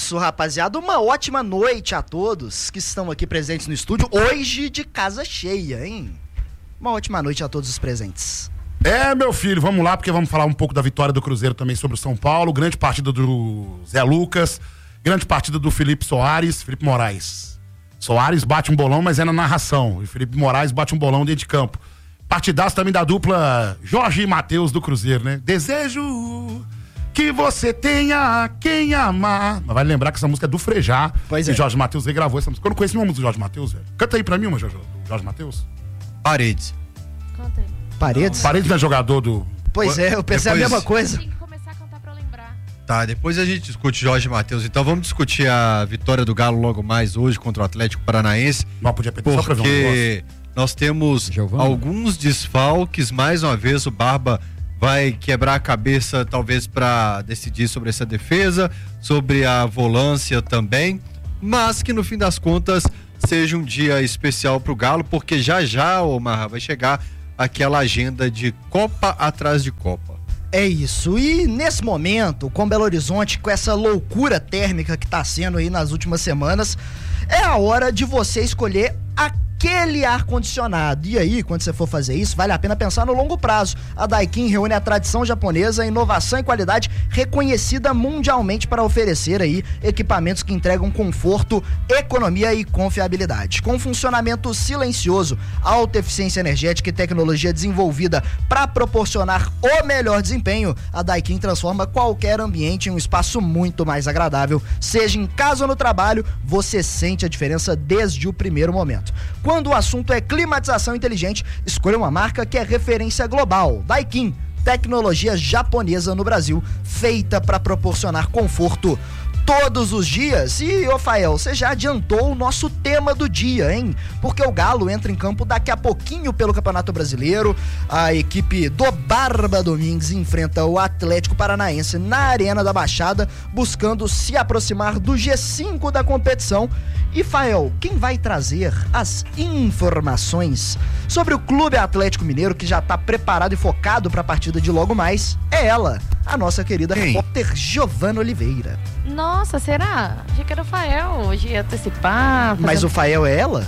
isso, rapaziada. Uma ótima noite a todos que estão aqui presentes no estúdio. Hoje de casa cheia, hein? Uma ótima noite a todos os presentes. Meu filho, vamos lá, porque vamos falar um pouco da vitória do Cruzeiro também sobre o São Paulo. Grande partida do Zé Lucas, grande partida do Felipe Moraes. Soares bate um bolão, mas é na narração. E Felipe Moraes bate um bolão dentro de campo. Partidaço também da dupla Jorge e Matheus do Cruzeiro, né? Desejo que você tenha quem amar. Mas vai lembrar que essa música é do Frejá. Pois é. E Jorge Matheus regravou essa música. Eu não conheço nenhuma música do Jorge Matheus, velho. Canta aí pra mim uma, Jorge Matheus. Paredes. Canta aí. Paredes? Paredes não é jogador do... Pois é, eu pensei Depois... a mesma coisa. Tem que começar a cantar pra lembrar. Tá, depois a gente discute Jorge Matheus. Então vamos discutir a vitória do Galo logo mais hoje contra o Atlético Paranaense. Não, podia pedir só pra ver um Porque nós temos alguns desfalques. Mais uma vez o Barba vai quebrar a cabeça talvez para decidir sobre essa defesa, sobre a volância também. Mas que no fim das contas seja um dia especial pro Galo, porque já, Omar, vai chegar aquela agenda de Copa atrás de Copa. É isso, e nesse momento, com Belo Horizonte, com essa loucura térmica que tá sendo aí nas últimas semanas, é a hora de você escolher aquele ar-condicionado. E aí, quando você for fazer isso, vale a pena pensar no longo prazo. A Daikin reúne a tradição japonesa, a inovação e qualidade reconhecida mundialmente para oferecer aí equipamentos que entregam conforto, economia e confiabilidade. Com funcionamento silencioso, alta eficiência energética e tecnologia desenvolvida para proporcionar o melhor desempenho, a Daikin transforma qualquer ambiente em um espaço muito mais agradável. Seja em casa ou no trabalho, você sente a diferença desde o primeiro momento. Quando o assunto é climatização inteligente, escolha uma marca que é referência global. Daikin, tecnologia japonesa no Brasil, feita para proporcionar conforto todos os dias. E, Fael, você já adiantou o nosso tema do dia, hein? Porque o Galo entra em campo daqui a pouquinho pelo Campeonato Brasileiro. A equipe do Barba Domingues enfrenta o Atlético Paranaense na Arena da Baixada, buscando se aproximar do G5 da competição. E, Fael, quem vai trazer as informações sobre o Clube Atlético Mineiro, que já está preparado e focado para a partida de logo mais, é ela, a nossa querida repórter Giovana Oliveira. Nossa, será? Achei que era o Fael, hoje ia antecipar. Mas o Fael é ela?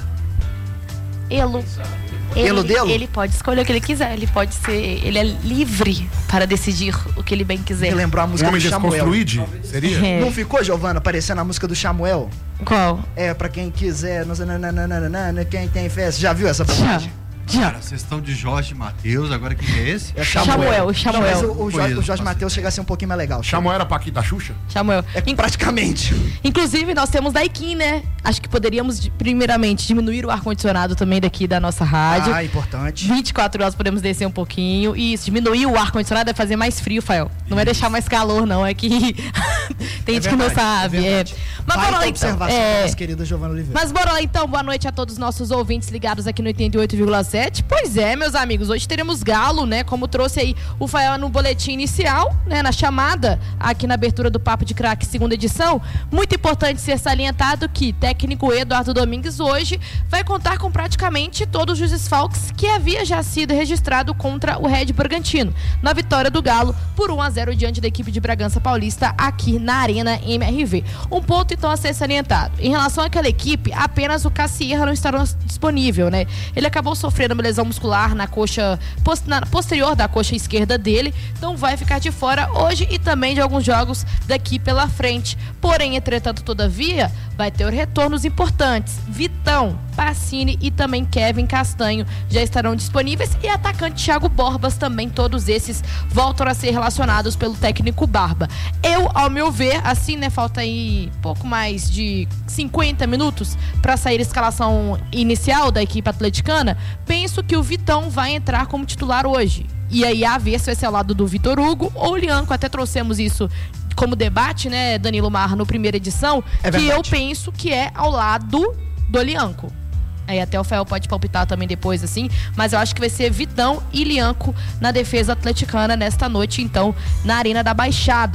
Ele pode escolher o que ele quiser, ele é livre para decidir o que ele bem quiser. Ele lembrou a música do Samuel. Seria? Não ficou, Giovana, parecendo a música do Samuel? Qual? É, pra quem quiser, quem tem festa. Já viu essa bobagem? Cara, vocês estão de Jorge Matheus, agora quem é esse? É Samuel. Mas o Jorge Matheus chega a ser um pouquinho mais legal. Samuel era Paquito da Xuxa? Samuel. Praticamente. Inclusive, nós temos Daikin, né? Acho que poderíamos, primeiramente, diminuir o ar-condicionado também daqui da nossa rádio. Importante. 24 horas podemos descer um pouquinho. E isso, diminuir o ar-condicionado é fazer mais frio, Fael. Não é deixar mais calor, não. É que tem gente que não sabe. Mas bora lá, então. Nossa querida Giovana Oliveira. Mas bora lá, então. Boa noite a todos os nossos ouvintes ligados aqui no 88,7. Pois é, meus amigos, hoje teremos Galo, né, como trouxe aí o Fael no boletim inicial, né, na chamada, aqui na abertura do Papo de Craque, segunda edição. Muito importante ser salientado que técnico Eduardo Domingues hoje vai contar com praticamente todos os desfalques que havia já sido registrado contra o Red Bragantino, na vitória do Galo por 1-0 diante da equipe de Bragança Paulista aqui na Arena MRV. Um ponto então a ser salientado. Em relação àquela equipe, apenas o Cassierra não estará disponível, né? Ele acabou sofrendo uma lesão muscular na coxa posterior da coxa esquerda dele, então vai ficar de fora hoje e também de alguns jogos daqui pela frente. Porém, entretanto, todavia, vai ter retornos importantes. Vitão, Pacini e também Kevin Castanho já estarão disponíveis e atacante Thiago Borbas também, todos esses voltam a ser relacionados pelo técnico Barba. Eu, ao meu ver, assim, né, falta aí pouco mais de 50 minutos para sair a escalação inicial da equipe atleticana, penso que o Vitão vai entrar como titular hoje. E aí a ver se vai ser ao lado do Vitor Hugo ou o Lianco. Até trouxemos isso como debate, né, Danilo Marra, no primeira edição, que eu penso que é ao lado do Lianco. Aí até o Fael pode palpitar também depois, assim, mas eu acho que vai ser Vitão e Lianco na defesa atleticana nesta noite, então, na Arena da Baixada.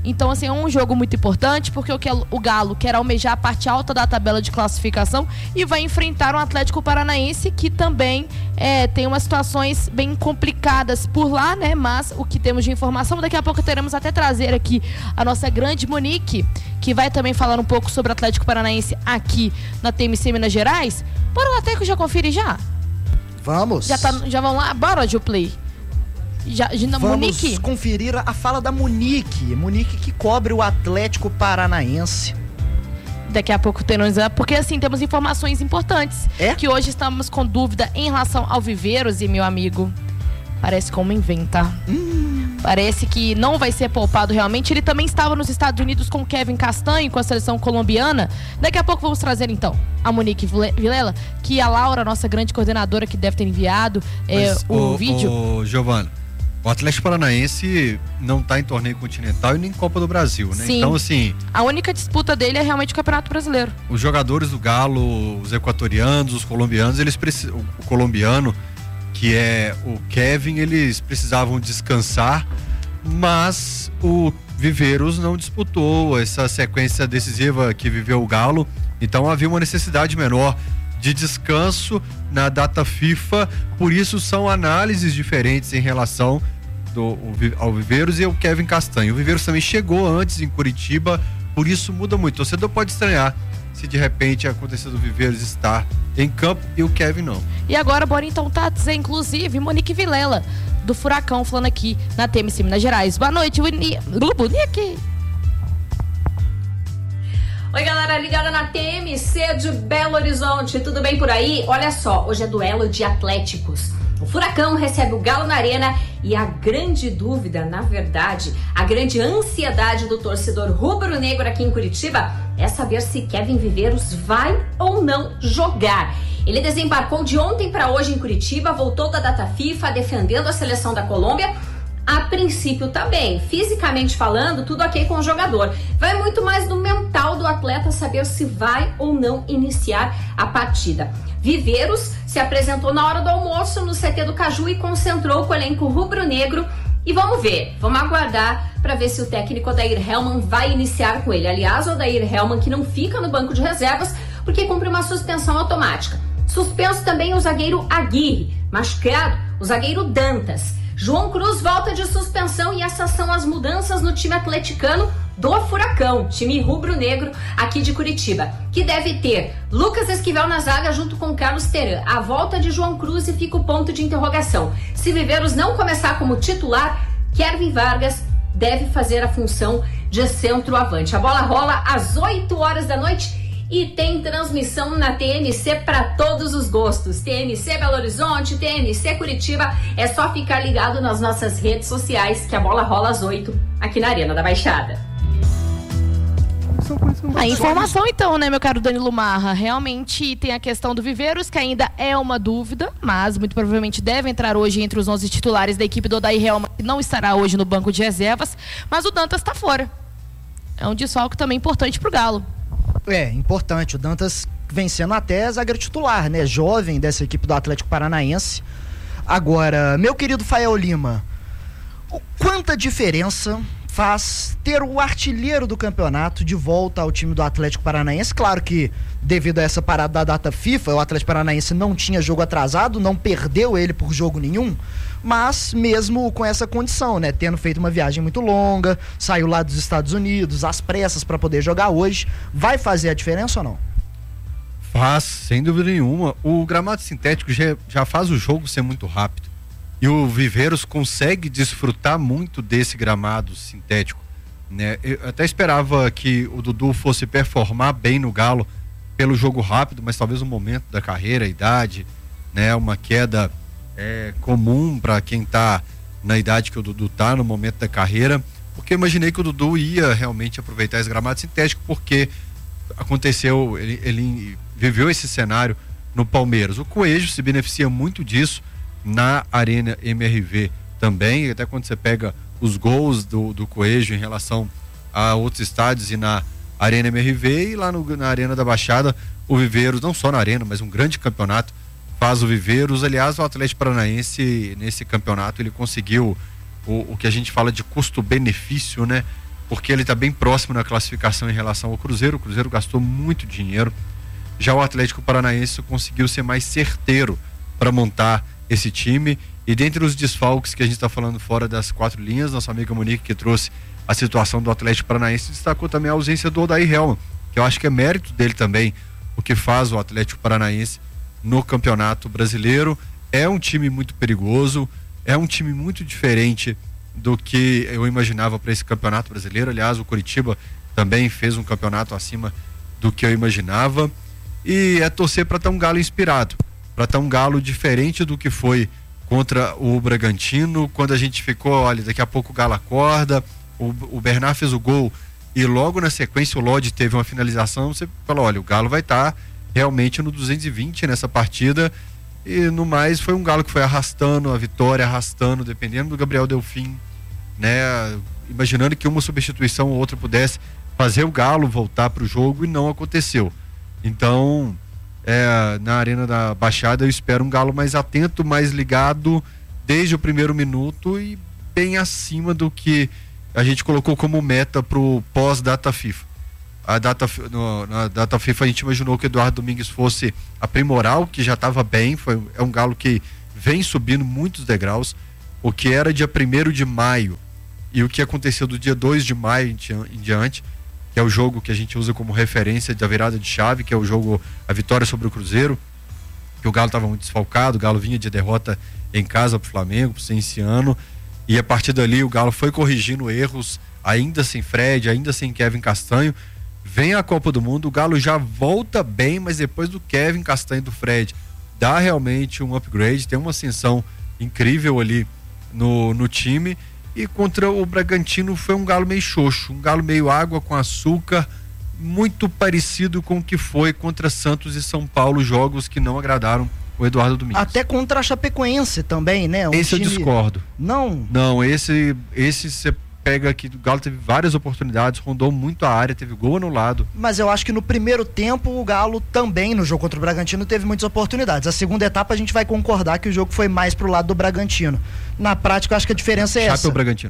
Então, assim, é um jogo muito importante, porque o Galo quer almejar a parte alta da tabela de classificação e vai enfrentar um Atlético Paranaense que também tem umas situações bem complicadas por lá, né? Mas o que temos de informação, daqui a pouco teremos até trazer aqui a nossa grande Monique, que vai também falar um pouco sobre o Atlético Paranaense aqui na TMC Minas Gerais. Bora lá, Teco, já conferir já? Vamos. Já vão lá? Bora, Juplay. Vamos Monique? Conferir a fala da Monique. Monique que cobre o Atlético Paranaense. Daqui a pouco teremos, porque assim, temos informações importantes. Que hoje estamos com dúvida em relação ao Viveiros e, meu amigo, parece como inventa. Parece que não vai ser poupado realmente. Ele também estava nos Estados Unidos com o Kevin Castanho, com a seleção colombiana. Daqui a pouco vamos trazer então a Monique Vilela, que a Laura, nossa grande coordenadora, que deve ter enviado o vídeo. Giovana, o Atlético Paranaense não está em torneio continental e nem Copa do Brasil, né? Sim. Então, assim, a única disputa dele é realmente o Campeonato Brasileiro. Os jogadores do Galo, os equatorianos, os colombianos, eles precisam. O colombiano, que é o Kevin, eles precisavam descansar, mas o Viveiros não disputou essa sequência decisiva que viveu o Galo, então havia uma necessidade menor de descanso na data FIFA, por isso são análises diferentes em relação ao Viveiros e ao Kevin Castanho. O Viveiros também chegou antes em Curitiba, por isso muda muito. O torcedor pode estranhar se de repente acontecer do Viveiros estar em campo e o Kevin não. E agora, bora então dizer, inclusive, Monique Vilela, do Furacão, falando aqui na TMC Minas Gerais. Boa noite, Monique. Oi, galera, ligada na TMC de Belo Horizonte, tudo bem por aí? Olha só, hoje é duelo de Atléticos. O Furacão recebe o Galo na Arena e a grande dúvida, na verdade, a grande ansiedade do torcedor rubro-negro aqui em Curitiba é saber se Kevin Viveiros vai ou não jogar. Ele desembarcou de ontem para hoje em Curitiba, voltou da data FIFA defendendo a seleção da Colômbia. A princípio tá bem, fisicamente falando, tudo ok com o jogador. Vai muito mais do mental do atleta saber se vai ou não iniciar a partida. Viveiros se apresentou na hora do almoço no CT do Caju e concentrou com o elenco rubro-negro. E vamos ver, vamos aguardar para ver se o técnico Odair Hellmann vai iniciar com ele. Aliás, o Odair Hellmann que não fica no banco de reservas porque cumpre uma suspensão automática. Suspenso também o zagueiro Aguirre, machucado o zagueiro Dantas. João Cruz volta de suspensão e essas são as mudanças no time atleticano do Furacão, time rubro-negro aqui de Curitiba, que deve ter Lucas Esquivel na zaga junto com Carlos Teran. A volta de João Cruz e fica o ponto de interrogação. Se Viveiros não começar como titular, Kevin Vargas deve fazer a função de centroavante. A bola rola às 8 horas da noite e tem transmissão na TMC para todos os gostos. TMC Belo Horizonte, TMC Curitiba. É só ficar ligado nas nossas redes sociais que a bola rola às 8 aqui na Arena da Baixada. A informação então, né, meu caro Danilo Marra? Realmente tem a questão do Viveiros, que ainda é uma dúvida, mas muito provavelmente deve entrar hoje entre os 11 titulares da equipe do Odair Hellmann, que não estará hoje no banco de reservas, mas o Dantas está fora. É um desfalque também importante pro Galo. É, importante. O Dantas vencendo até zagueiro titular, né? Jovem dessa equipe do Atlético Paranaense. Agora, meu querido Fael Lima, quanta diferença faz ter o artilheiro do campeonato de volta ao time do Atlético Paranaense? Claro que devido a essa parada da data FIFA, o Atlético Paranaense não tinha jogo atrasado, não perdeu ele por jogo nenhum, mas mesmo com essa condição, né, tendo feito uma viagem muito longa, saiu lá dos Estados Unidos, às pressas para poder jogar hoje, vai fazer a diferença ou não? Faz, sem dúvida nenhuma. O gramado sintético já faz o jogo ser muito rápido. E o Viveiros consegue desfrutar muito desse gramado sintético, né? Eu até esperava que o Dudu fosse performar bem no Galo pelo jogo rápido, mas talvez o momento da carreira, a idade, né? Uma queda comum para quem tá na idade que o Dudu tá no momento da carreira, porque eu imaginei que o Dudu ia realmente aproveitar esse gramado sintético, porque aconteceu, ele viveu esse cenário no Palmeiras. O Coelho se beneficia muito disso na Arena MRV também, até quando você pega os gols do Coelho em relação a outros estádios e na Arena MRV e lá na Arena da Baixada, o Viveiros, não só na Arena, mas um grande campeonato, faz o Viveiros. Aliás, o Atlético Paranaense nesse campeonato ele conseguiu o que a gente fala de custo-benefício, né? porque ele está bem próximo na classificação em relação ao Cruzeiro. O Cruzeiro gastou muito dinheiro. Já o Atlético Paranaense conseguiu ser mais certeiro para montar esse time. E dentre os desfalques que a gente está falando fora das 4 linhas, nossa amiga Monique, que trouxe a situação do Atlético Paranaense, destacou também a ausência do Odair Helman, que eu acho que é mérito dele também, o que faz o Atlético Paranaense no Campeonato Brasileiro. É um time muito perigoso, é um time muito diferente do que eu imaginava para esse Campeonato Brasileiro. Aliás, o Coritiba também fez um campeonato acima do que eu imaginava. E é torcer para estar um Galo inspirado, para estar um Galo diferente do que foi contra o Bragantino, quando a gente ficou, olha, daqui a pouco o Galo acorda, o Bernard fez o gol e logo na sequência o Lodi teve uma finalização. Você falou, olha, o Galo vai estar realmente no 220 nessa partida. E no mais foi um Galo que foi arrastando a vitória, arrastando, dependendo do Gabriel Delfim, né? Imaginando que uma substituição ou outra pudesse fazer o Galo voltar para o jogo, e não aconteceu. Então, na Arena da Baixada eu espero um Galo mais atento, mais ligado desde o primeiro minuto e bem acima do que a gente colocou como meta pro pós-data FIFA. Na data FIFA a gente imaginou que o Eduardo Domingues fosse aprimorar o que já estava bem. É um Galo que vem subindo muitos degraus. O que era dia 1º de maio e o que aconteceu do dia 2 de maio em diante, que é o jogo que a gente usa como referência da virada de chave, que é o jogo, a vitória sobre o Cruzeiro, que o Galo estava muito desfalcado, o Galo vinha de derrota em casa pro Flamengo, pro Cienciano, e a partir dali o Galo foi corrigindo erros, ainda sem Fred, ainda sem Kevin Castanho. Vem a Copa do Mundo, o Galo já volta bem, mas depois do Kevin Castanho e do Fred, dá realmente um upgrade, tem uma ascensão incrível ali no time. E contra o Bragantino foi um Galo meio xoxo, um Galo meio água com açúcar, muito parecido com o que foi contra Santos e São Paulo, jogos que não agradaram o Eduardo Domingues. Até contra a Chapecoense também, né? Esse time... eu discordo. Não, esse você pega aqui, o Galo teve várias oportunidades, rondou muito a área, teve gol anulado. Mas eu acho que no primeiro tempo o Galo também, no jogo contra o Bragantino, teve muitas oportunidades. A segunda etapa a gente vai concordar que o jogo foi mais pro lado do Bragantino. Na prática eu acho que a diferença é essa. Chape ou Bragantino?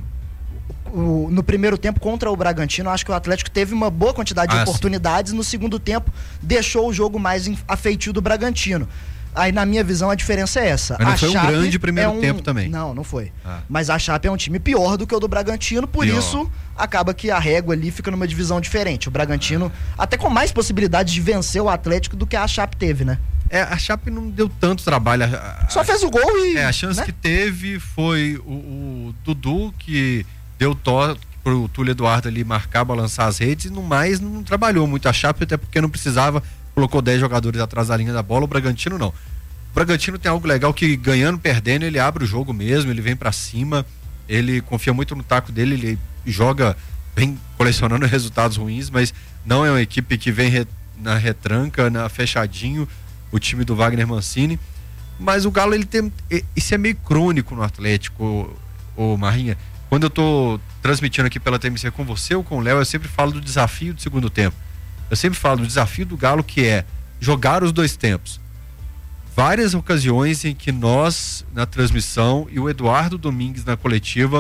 No primeiro tempo contra o Bragantino, acho que o Atlético teve uma boa quantidade de oportunidades. No segundo tempo deixou o jogo mais afeitio do Bragantino. Aí, na minha visão, a diferença é essa. Mas não foi um grande primeiro tempo também. Não foi. Mas a Chape é um time pior do que o do Bragantino, por isso acaba que a régua ali fica numa divisão diferente. O Bragantino, até com mais possibilidades de vencer o Atlético do que a Chape teve, né? A Chape não deu tanto trabalho. Só fez o gol e... a chance, né, que teve foi o Dudu, que deu toque pro Túlio Eduardo ali marcar, balançar as redes, e no mais não trabalhou muito a Chape, até porque não precisava. Colocou 10 jogadores atrás da linha da bola. O Bragantino não. O Bragantino tem algo legal que, ganhando, perdendo, ele abre o jogo mesmo, ele vem pra cima, ele confia muito no taco dele, ele joga bem, colecionando resultados ruins, mas não é uma equipe que vem na retranca, fechadinho, o time do Wagner Mancini. Mas o Galo, ele tem, isso é meio crônico no Atlético, o Marrinha. Quando eu tô transmitindo aqui pela TMC com você ou com o Léo, eu sempre falo do desafio do segundo tempo. Eu sempre falo do desafio do Galo, que é jogar os dois tempos. Várias ocasiões em que nós, na transmissão, e o Eduardo Domingues na coletiva,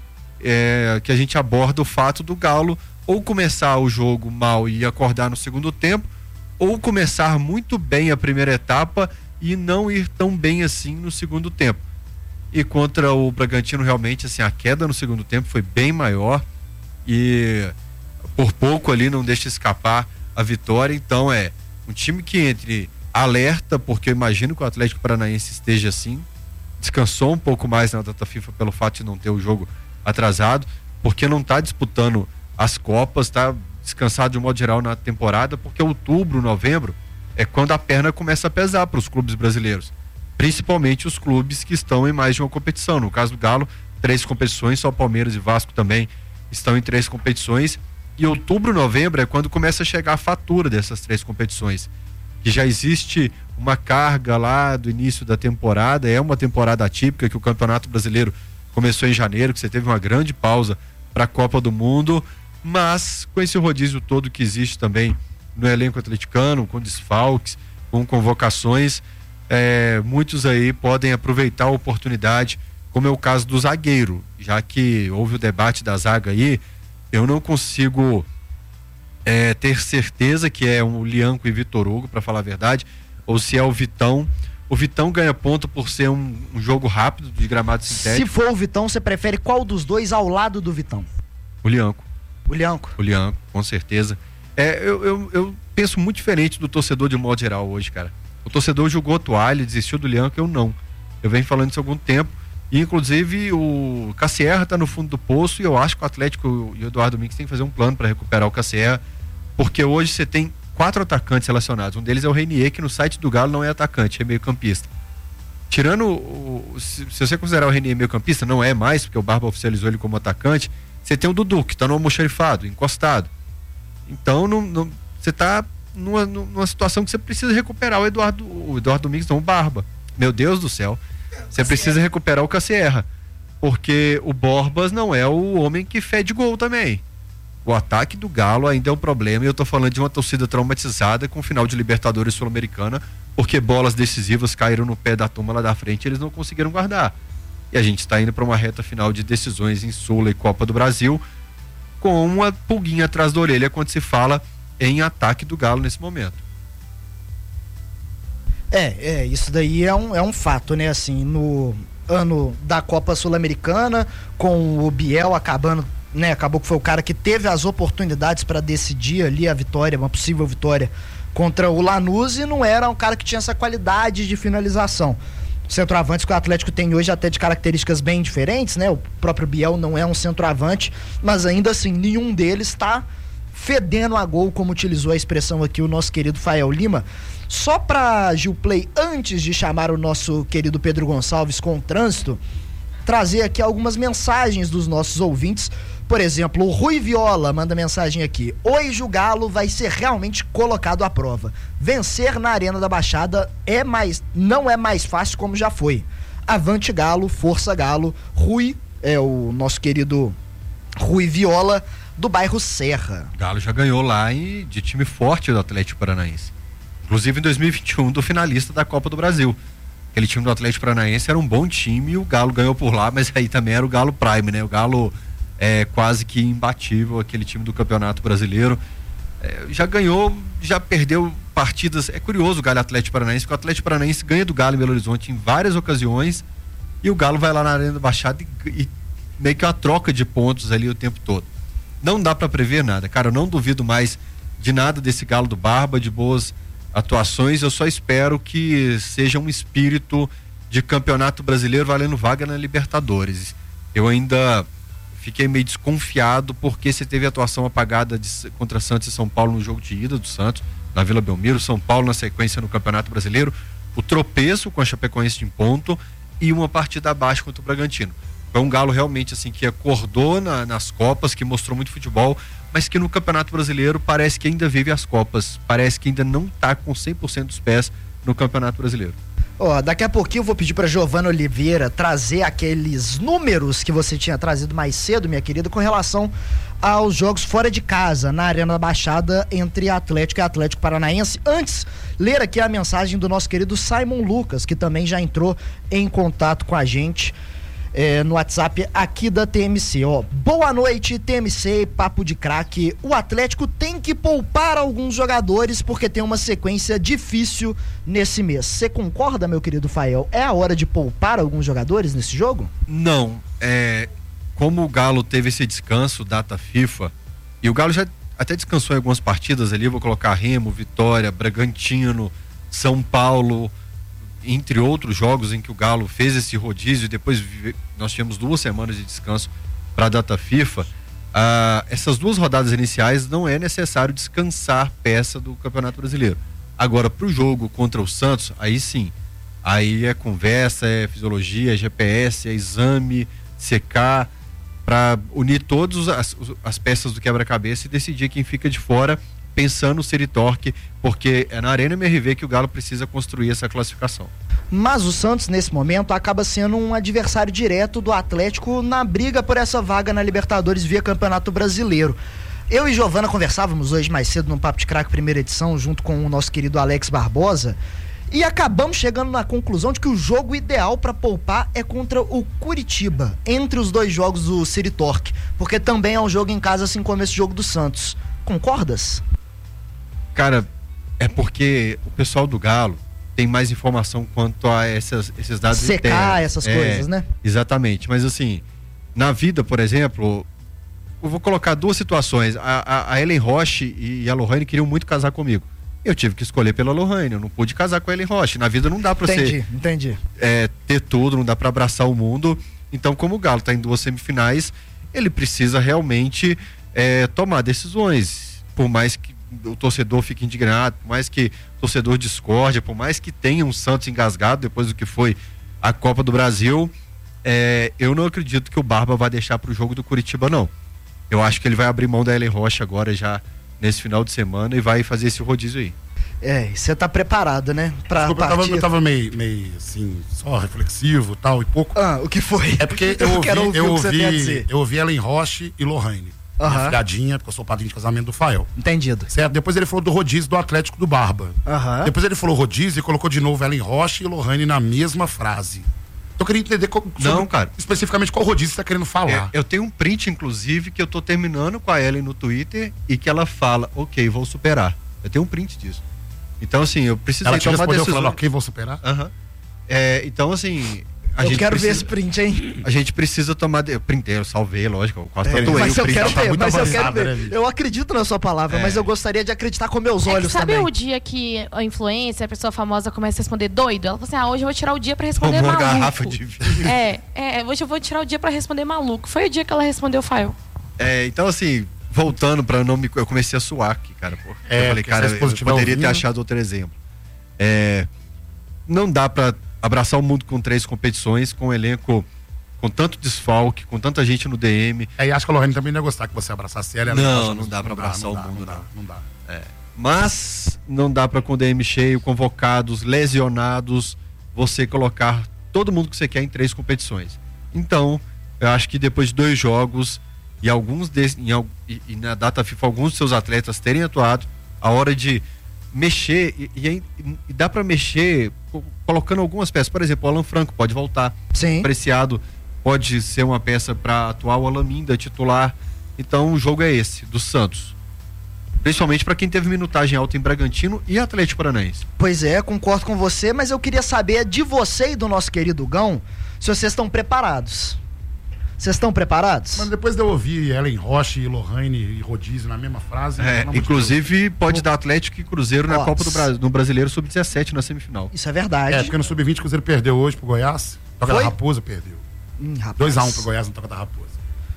que a gente aborda o fato do Galo ou começar o jogo mal e acordar no segundo tempo, ou começar muito bem a primeira etapa e não ir tão bem assim no segundo tempo. E contra o Bragantino, realmente, assim, a queda no segundo tempo foi bem maior e por pouco ali não deixa escapar a vitória. Então é um time que entre alerta, porque eu imagino que o Atlético Paranaense esteja assim, descansou um pouco mais na data FIFA pelo fato de não ter o jogo atrasado, porque não está disputando as Copas, está descansado de um modo geral na temporada, porque outubro, novembro é quando a perna começa a pesar para os clubes brasileiros, principalmente os clubes que estão em mais de uma competição. No caso do Galo, 3 competições, só Palmeiras e Vasco também estão em 3 competições, e outubro, novembro é quando começa a chegar a fatura dessas 3 competições, que já existe uma carga lá do início da temporada. É uma temporada atípica, que o Campeonato Brasileiro começou em janeiro, que você teve uma grande pausa para a Copa do Mundo, mas com esse rodízio todo que existe também no elenco atleticano, com desfalques, com convocações, muitos aí podem aproveitar a oportunidade, como é o caso do zagueiro, já que houve o debate da zaga aí, Eu não consigo ter certeza que é o Lianco e Vitor Hugo, para falar a verdade, ou se é o Vitão. O Vitão ganha ponto por ser um jogo rápido de gramado sintético. Se for o Vitão, você prefere qual dos dois ao lado do Vitão? O Lianco. O Lianco? O Lianco, com certeza. Eu penso muito diferente do torcedor de modo geral hoje, cara. O torcedor jogou a toalha, desistiu do Lianco, eu não. Eu venho falando isso há algum tempo. E inclusive o Cassierra tá no fundo do poço e eu acho que o Atlético e o Eduardo Domingues tem que fazer um plano para recuperar o Cassierra, porque hoje você tem 4 atacantes relacionados. Um deles é o Renier, que no site do Galo não é atacante, é meio campista. Tirando se você considerar o Renier meio campista, não é mais, porque o Barba oficializou ele como atacante. Você tem o Dudu, que tá no almoxarifado, encostado. Então você tá numa situação que você precisa recuperar o Eduardo Domingues, não o Barba. Meu Deus do céu. Você precisa recuperar o Cassierra, porque o Borbas não é o homem que fede gol também. O ataque do Galo ainda é um problema, e eu tô falando de uma torcida traumatizada com o final de Libertadores Sul-Americana, porque bolas decisivas caíram no pé da turma lá da frente e eles não conseguiram guardar. E a gente está indo para uma reta final de decisões em Sula e Copa do Brasil, com uma pulguinha atrás da orelha quando se fala em ataque do Galo nesse momento. Isso daí é um fato, né? Assim, no ano da Copa Sul-Americana, com o Biel acabando, né? Acabou que foi o cara que teve as oportunidades para decidir ali a vitória, uma possível vitória contra o Lanús, e não era um cara que tinha essa qualidade de finalização. Centroavantes que o Atlético tem hoje até de características bem diferentes, né? O próprio Biel não é um centroavante, mas ainda assim nenhum deles está fedendo a gol, como utilizou a expressão aqui o nosso querido Fael Lima. Só para Gilplay, antes de chamar o nosso querido Pedro Gonçalves com o trânsito, trazer aqui algumas mensagens dos nossos ouvintes. Por exemplo, o Rui Viola manda mensagem aqui: hoje o Galo vai ser realmente colocado à prova. Vencer na Arena da Baixada não é mais fácil como já foi. Avante Galo, força Galo. Rui, é o nosso querido Rui Viola, do bairro Serra. Galo já ganhou lá de time forte do Atlético Paranaense. Inclusive em 2021, do finalista da Copa do Brasil. Aquele time do Atlético Paranaense era um bom time e o Galo ganhou por lá, mas aí também era o Galo Prime, né? O Galo é quase que imbatível, aquele time do Campeonato Brasileiro. Já ganhou, já perdeu partidas. É curioso o Galo Atlético Paranaense, porque o Atlético Paranaense ganha do Galo em Belo Horizonte em várias ocasiões e o Galo vai lá na Arena da Baixada e meio que uma troca de pontos ali o tempo todo. Não dá pra prever nada, cara. Eu não duvido mais de nada desse Galo do Barba, de boas atuações. Eu só espero que seja um espírito de Campeonato Brasileiro valendo vaga na Libertadores. Eu ainda fiquei meio desconfiado porque você teve atuação apagada contra Santos e São Paulo no jogo de ida do Santos, na Vila Belmiro, São Paulo na sequência no Campeonato Brasileiro, o tropeço com a Chapecoense em ponto e uma partida abaixo contra o Bragantino. Foi um Galo realmente assim que acordou nas Copas, que mostrou muito futebol, mas que no Campeonato Brasileiro parece que ainda vive as Copas, parece que ainda não está com 100% dos pés no Campeonato Brasileiro. Daqui a pouquinho eu vou pedir para Giovana Oliveira trazer aqueles números que você tinha trazido mais cedo, minha querida, com relação aos jogos fora de casa, na Arena da Baixada, entre Atlético e Atlético Paranaense. Antes, ler aqui a mensagem do nosso querido Simon Lucas, que também já entrou em contato com a gente no WhatsApp aqui da TMC. Boa noite, TMC e Papo de Craque. O Atlético tem que poupar alguns jogadores porque tem uma sequência difícil nesse mês. Você concorda, meu querido Fael? É a hora de poupar alguns jogadores nesse jogo? Não. Como o Galo teve esse descanso, data FIFA, e o Galo já até descansou em algumas partidas ali, vou colocar Remo, Vitória, Bragantino, São Paulo, entre outros jogos em que o Galo fez esse rodízio, e depois nós tivemos 2 semanas de descanso para a data FIFA. Essas 2 rodadas iniciais não é necessário descansar peça do Campeonato Brasileiro. Agora, para o jogo contra o Santos, aí sim, aí é conversa, é fisiologia, é GPS, é exame, CK, para unir todas as peças do quebra-cabeça e decidir quem fica de fora, pensando no Seritorque, porque é na Arena MRV que o Galo precisa construir essa classificação. Mas o Santos, nesse momento, acaba sendo um adversário direto do Atlético na briga por essa vaga na Libertadores via Campeonato Brasileiro. Eu e Giovana conversávamos hoje mais cedo no Papo de Craque, primeira edição, junto com o nosso querido Alex Barbosa, E acabamos chegando na conclusão de que o jogo ideal para poupar é contra o Curitiba, entre os dois jogos do City Torque, porque também é um jogo em casa, assim como esse jogo do Santos. Concordas? Cara, é porque o pessoal do Galo tem mais informação quanto a esses dados secar internos. Essas coisas, né? Exatamente, mas assim, na vida, por exemplo, eu vou colocar duas situações. A Ellen Roche e a Lohane queriam muito casar comigo. Eu tive que escolher pela Lohane, eu não pude casar com a Ellen Roche. Na vida não dá pra Entendi. ter tudo, não dá pra abraçar o mundo. Então, como o Galo tá em 2 semifinais, ele precisa realmente tomar decisões. Por mais que o torcedor fique indignado, por mais que o torcedor discorde, por mais que tenha um Santos engasgado depois do que foi a Copa do Brasil, eu não acredito que o Barba vai deixar pro jogo do Curitiba, não. Eu acho que ele vai abrir mão da Ellen Roche agora já nesse final de semana e vai fazer esse rodízio aí. E você tá preparado, né? Desculpa, eu tava meio assim, só reflexivo e tal, e pouco. O que foi? É porque eu ouvi Ellen Roche e Lohane. Minha filhadinha, porque eu sou padrinho de casamento do Fael. Entendido. Certo? Depois ele falou do rodízio do Atlético do Barba. Depois ele falou rodízio e colocou de novo Ellen Roche e Lohane na mesma frase. Então eu queria entender cara, especificamente qual rodízio você tá querendo falar. Eu tenho um print, inclusive, que eu tô terminando com a Ellen no Twitter e que ela fala, ok, vou superar. Eu tenho um print disso. Então, assim, eu preciso tomar decisão. Falando, ok, vou superar? Então, assim... Eu quero ver esse print, hein? A gente precisa tomar... Eu printei, eu salvei, lógico. Eu quase tatuei mas o eu print. quero ver, tá eu quero ver. Eu acredito na sua palavra, mas eu gostaria de acreditar com meus olhos sabe também. O dia que a influência, a pessoa famosa começa a responder doido? Ela fala assim, hoje eu vou tirar o dia pra responder Tomou maluco. uma garrafa de vinho. Hoje eu vou tirar o dia pra responder maluco. Foi o dia que ela respondeu Fael. Então, assim, voltando pra não me... Eu comecei a suar aqui, cara. Eu falei, cara, eu poderia ter achado outro exemplo. Não dá pra abraçar o mundo com 3 competições, com um elenco com tanto desfalque, com tanta gente no DM. E acho que a Lohane também não ia gostar que você abraçasse ela. Não dá pra abraçar o mundo, não. Não dá. Mas não dá pra com o DM cheio, convocados, lesionados, você colocar todo mundo que você quer em 3 competições. Então, eu acho que depois de 2 jogos e alguns e na data FIFA alguns dos seus atletas terem atuado, a hora de mexer e dá pra mexer colocando algumas peças. Por exemplo, o Alan Franco pode voltar. Sim. Preciado pode ser uma peça para atuar, o Alaminda titular. Então o jogo é esse, do Santos. Principalmente para quem teve minutagem alta em Bragantino e Atlético Paranaense. Pois é, concordo com você, mas eu queria saber de você e do nosso querido Gão se vocês estão preparados. Vocês estão preparados? Mas depois de eu ouvir Ellen Roche e Lohane e rodízio na mesma frase... Inclusive pode dar Atlético e Cruzeiro na Copa do Brasil, no Brasileiro Sub-17 na semifinal. Isso é verdade. Porque no Sub-20 o Cruzeiro perdeu hoje pro Goiás. Toca da Raposa perdeu. 2-1 pro Goiás no Toca da Raposa.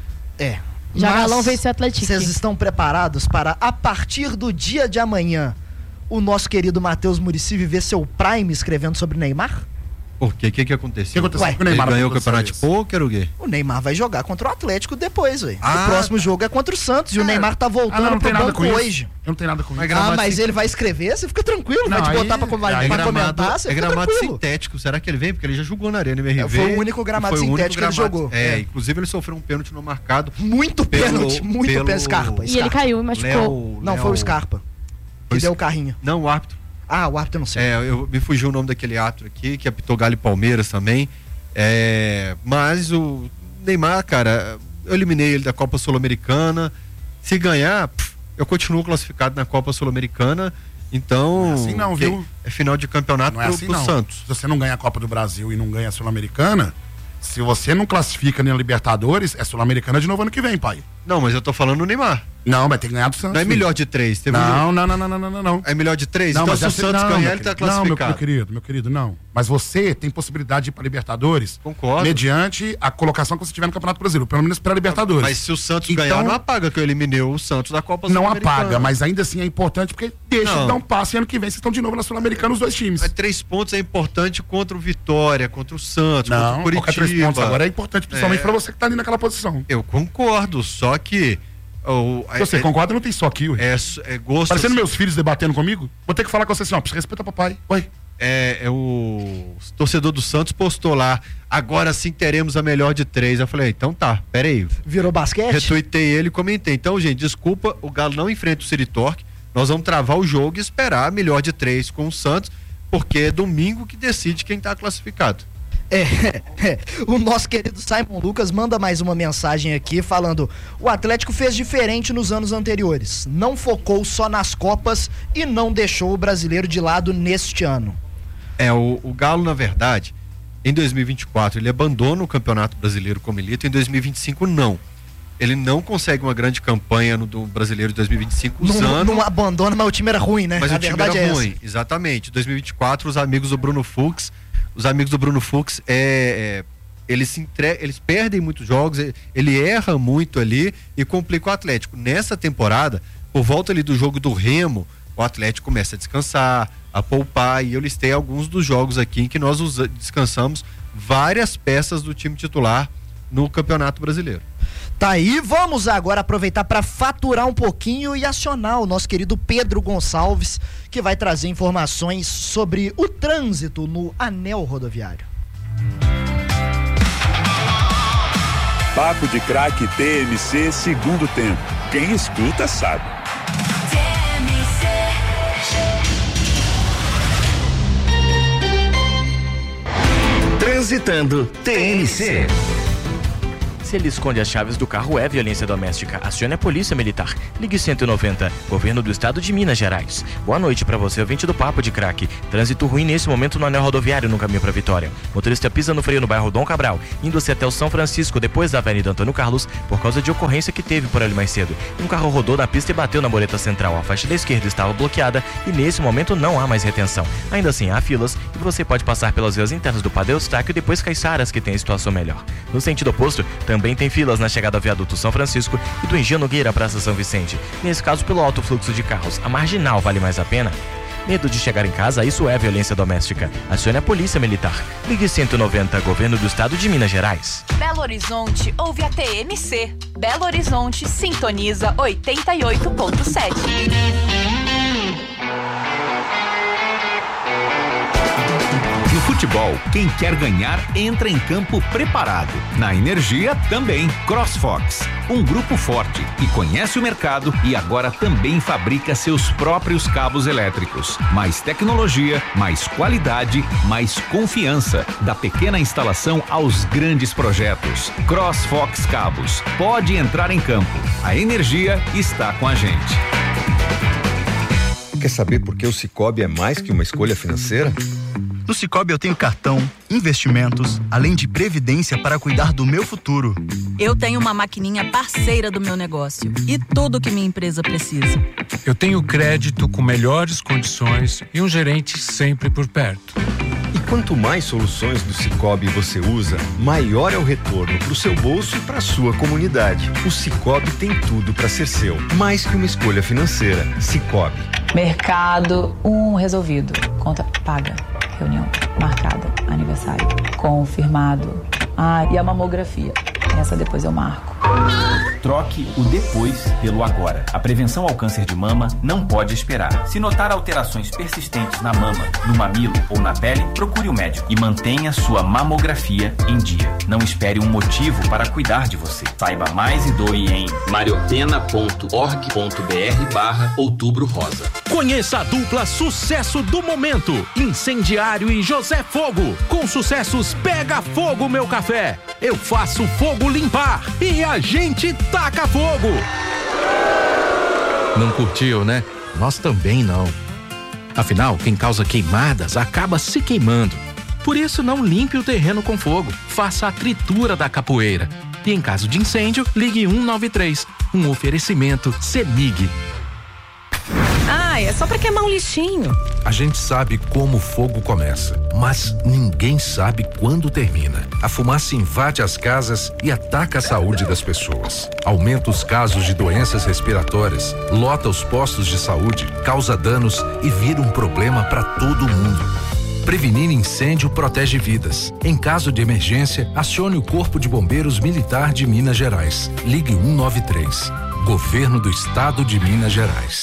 Já Galão venceu o Atlético. Vocês estão preparados para, a partir do dia de amanhã, o nosso querido Matheus Muricy viver seu prime escrevendo sobre Neymar? Por quê? O que aconteceu? O que aconteceu com o Ele Neymar? ganhou o campeonato de pôquer ou quê? O Neymar vai jogar contra o Atlético depois, velho. O próximo jogo é contra o Santos e o Neymar tá voltando pro banco hoje. Eu não tenho nada com isso. Mas ele vai escrever, você fica tranquilo, vai te botar pra comentar, você fica gramado tranquilo. sintético, será que ele vem? Porque ele já jogou na Arena MRV. Foi o único gramado sintético que ele jogou. Inclusive ele sofreu um pênalti no marcado. Muito pênalti Scarpa. E ele caiu e machucou. Não, foi o Scarpa que deu o carrinho. Não, o árbitro. O árbitro eu não sei. Me fugiu o nome daquele árbitro aqui, que apitou Galo e Palmeiras também. Mas o Neymar, cara, eu eliminei ele da Copa Sul-Americana. Se ganhar, eu continuo classificado na Copa Sul-Americana. Então, não é assim não, viu? É final de campeonato não é assim, pro não. Santos. Se você não ganha a Copa do Brasil e não ganha a Sul-Americana, se você não classifica nem a Libertadores, é Sul-Americana de novo ano que vem, pai. Não, mas eu tô falando no Neymar. Não, vai ter que ganhar do Santos. Não é melhor de 3. Não. É melhor de 3? Não, então mas se o Santos ganhar, ele tá classificado. Não, meu querido, não. Mas você tem possibilidade de ir pra Libertadores. Concordo. Mediante a colocação que você tiver no Campeonato Brasileiro, pelo menos pra Libertadores. Mas se o Santos ganhar, não apaga que eu eliminei o Santos da Copa Sul-Americana. Não apaga, mas ainda assim é importante porque deixa de dar um passo e ano que vem vocês estão de novo na Sul-Americana os dois times. Mas 3 pontos é importante contra o Vitória, contra o Santos, não, contra o Curitiba. Qualquer 3 pontos agora é importante, principalmente pra você que tá ali naquela posição. Eu concordo, só que... Você concorda? Não tem só aqui, ué. É gosto. Parecendo meus filhos debatendo comigo, vou ter que falar com você assim, respeita papai. Oi. O torcedor do Santos postou lá, agora sim teremos a melhor de 3. Eu falei, então tá, peraí. Virou basquete? Retuitei ele e comentei. Então, gente, desculpa, o Galo não enfrenta o City Torque. Nós vamos travar o jogo e esperar a melhor de 3 com o Santos. porque é domingo que decide quem está classificado. O nosso querido Simon Lucas manda mais uma mensagem aqui falando: o Atlético fez diferente nos anos anteriores, não focou só nas Copas e não deixou o brasileiro de lado neste ano. O Galo, na verdade, em 2024 ele abandona o Campeonato Brasileiro como elite, em 2025 não. Ele não consegue uma grande campanha no do Brasileiro de 2025 usando... Não abandona, mas o time era ruim, né? Mas o time era ruim, exatamente. 2024, os amigos do Bruno Fux, eles perdem muitos jogos, ele erra muito ali e complica o Atlético. Nessa temporada, por volta ali do jogo do Remo, o Atlético começa a descansar, a poupar, e eu listei alguns dos jogos aqui em que nós descansamos várias peças do time titular no Campeonato Brasileiro. Tá aí, vamos agora aproveitar para faturar um pouquinho e acionar o nosso querido Pedro Gonçalves, que vai trazer informações sobre o trânsito no anel rodoviário. Papo de Craque TMC segundo tempo. Quem escuta sabe. Transitando TMC. Se ele esconde as chaves do carro, é violência doméstica. Acione a Polícia Militar. Ligue 190. Governo do Estado de Minas Gerais. Boa noite para você, ouvinte do Papo de Craque. Trânsito ruim nesse momento no anel rodoviário no caminho para Vitória. Motorista pisa no freio no bairro Dom Cabral, indo-se até o São Francisco, depois da Avenida Antônio Carlos, por causa de ocorrência que teve por ali mais cedo. Um carro rodou na pista e bateu na mureta central. A faixa da esquerda estava bloqueada e nesse momento não há mais retenção. Ainda assim, há filas e você pode passar pelas vias internas do Padre Eustáquio e depois Caiçaras, que tem a situação melhor. No sentido oposto, também tem filas na chegada ao viaduto São Francisco e do Engenho Nogueira à Praça São Vicente. Nesse caso, pelo alto fluxo de carros, a marginal vale mais a pena? Medo de chegar em casa? Isso é violência doméstica. Acione a Polícia Militar. Ligue 190, Governo do Estado de Minas Gerais. Belo Horizonte ouve a TMC. Belo Horizonte sintoniza 88.7. No futebol, quem quer ganhar entra em campo preparado. Na energia também. CrossFox, um grupo forte que conhece o mercado e agora também fabrica seus próprios cabos elétricos. Mais tecnologia, mais qualidade, mais confiança. Da pequena instalação aos grandes projetos. CrossFox Cabos. Pode entrar em campo. A energia está com a gente. Quer saber por que o Sicoob é mais que uma escolha financeira? No Sicoob eu tenho cartão, investimentos, além de previdência para cuidar do meu futuro. Eu tenho uma maquininha parceira do meu negócio e tudo que minha empresa precisa. Eu tenho crédito com melhores condições e um gerente sempre por perto. E quanto mais soluções do Sicoob você usa, maior é o retorno para o seu bolso e para a sua comunidade. O Sicoob tem tudo para ser seu, mais que uma escolha financeira. Sicoob. Mercado, resolvido. Conta paga. Reunião marcada. Aniversário confirmado. E a mamografia. Essa depois eu marco. Troque o depois pelo agora. A prevenção ao câncer de mama não pode esperar. Se notar alterações persistentes na mama, no mamilo ou na pele, procure o médico e mantenha sua mamografia em dia. Não espere um motivo para cuidar de você. Saiba mais e doe em mariopena.org.br/Outubro Rosa. Conheça a dupla sucesso do momento, Incendiário e José Fogo. Com sucessos Pega Fogo Meu Café, Eu Faço Fogo Limpar e a gente taca fogo. Não curtiu, né? Nós também não. Afinal, quem causa queimadas acaba se queimando. Por isso, não limpe o terreno com fogo. Faça a tritura da capoeira. E em caso de incêndio, ligue 193. Um oferecimento CEMIG. É só pra queimar um lixinho. A gente sabe como o fogo começa, mas ninguém sabe quando termina. A fumaça invade as casas e ataca a saúde das pessoas. Aumenta os casos de doenças respiratórias, lota os postos de saúde, causa danos e vira um problema para todo mundo. Prevenir incêndio protege vidas. Em caso de emergência, acione o Corpo de Bombeiros Militar de Minas Gerais. Ligue 193. Governo do Estado de Minas Gerais.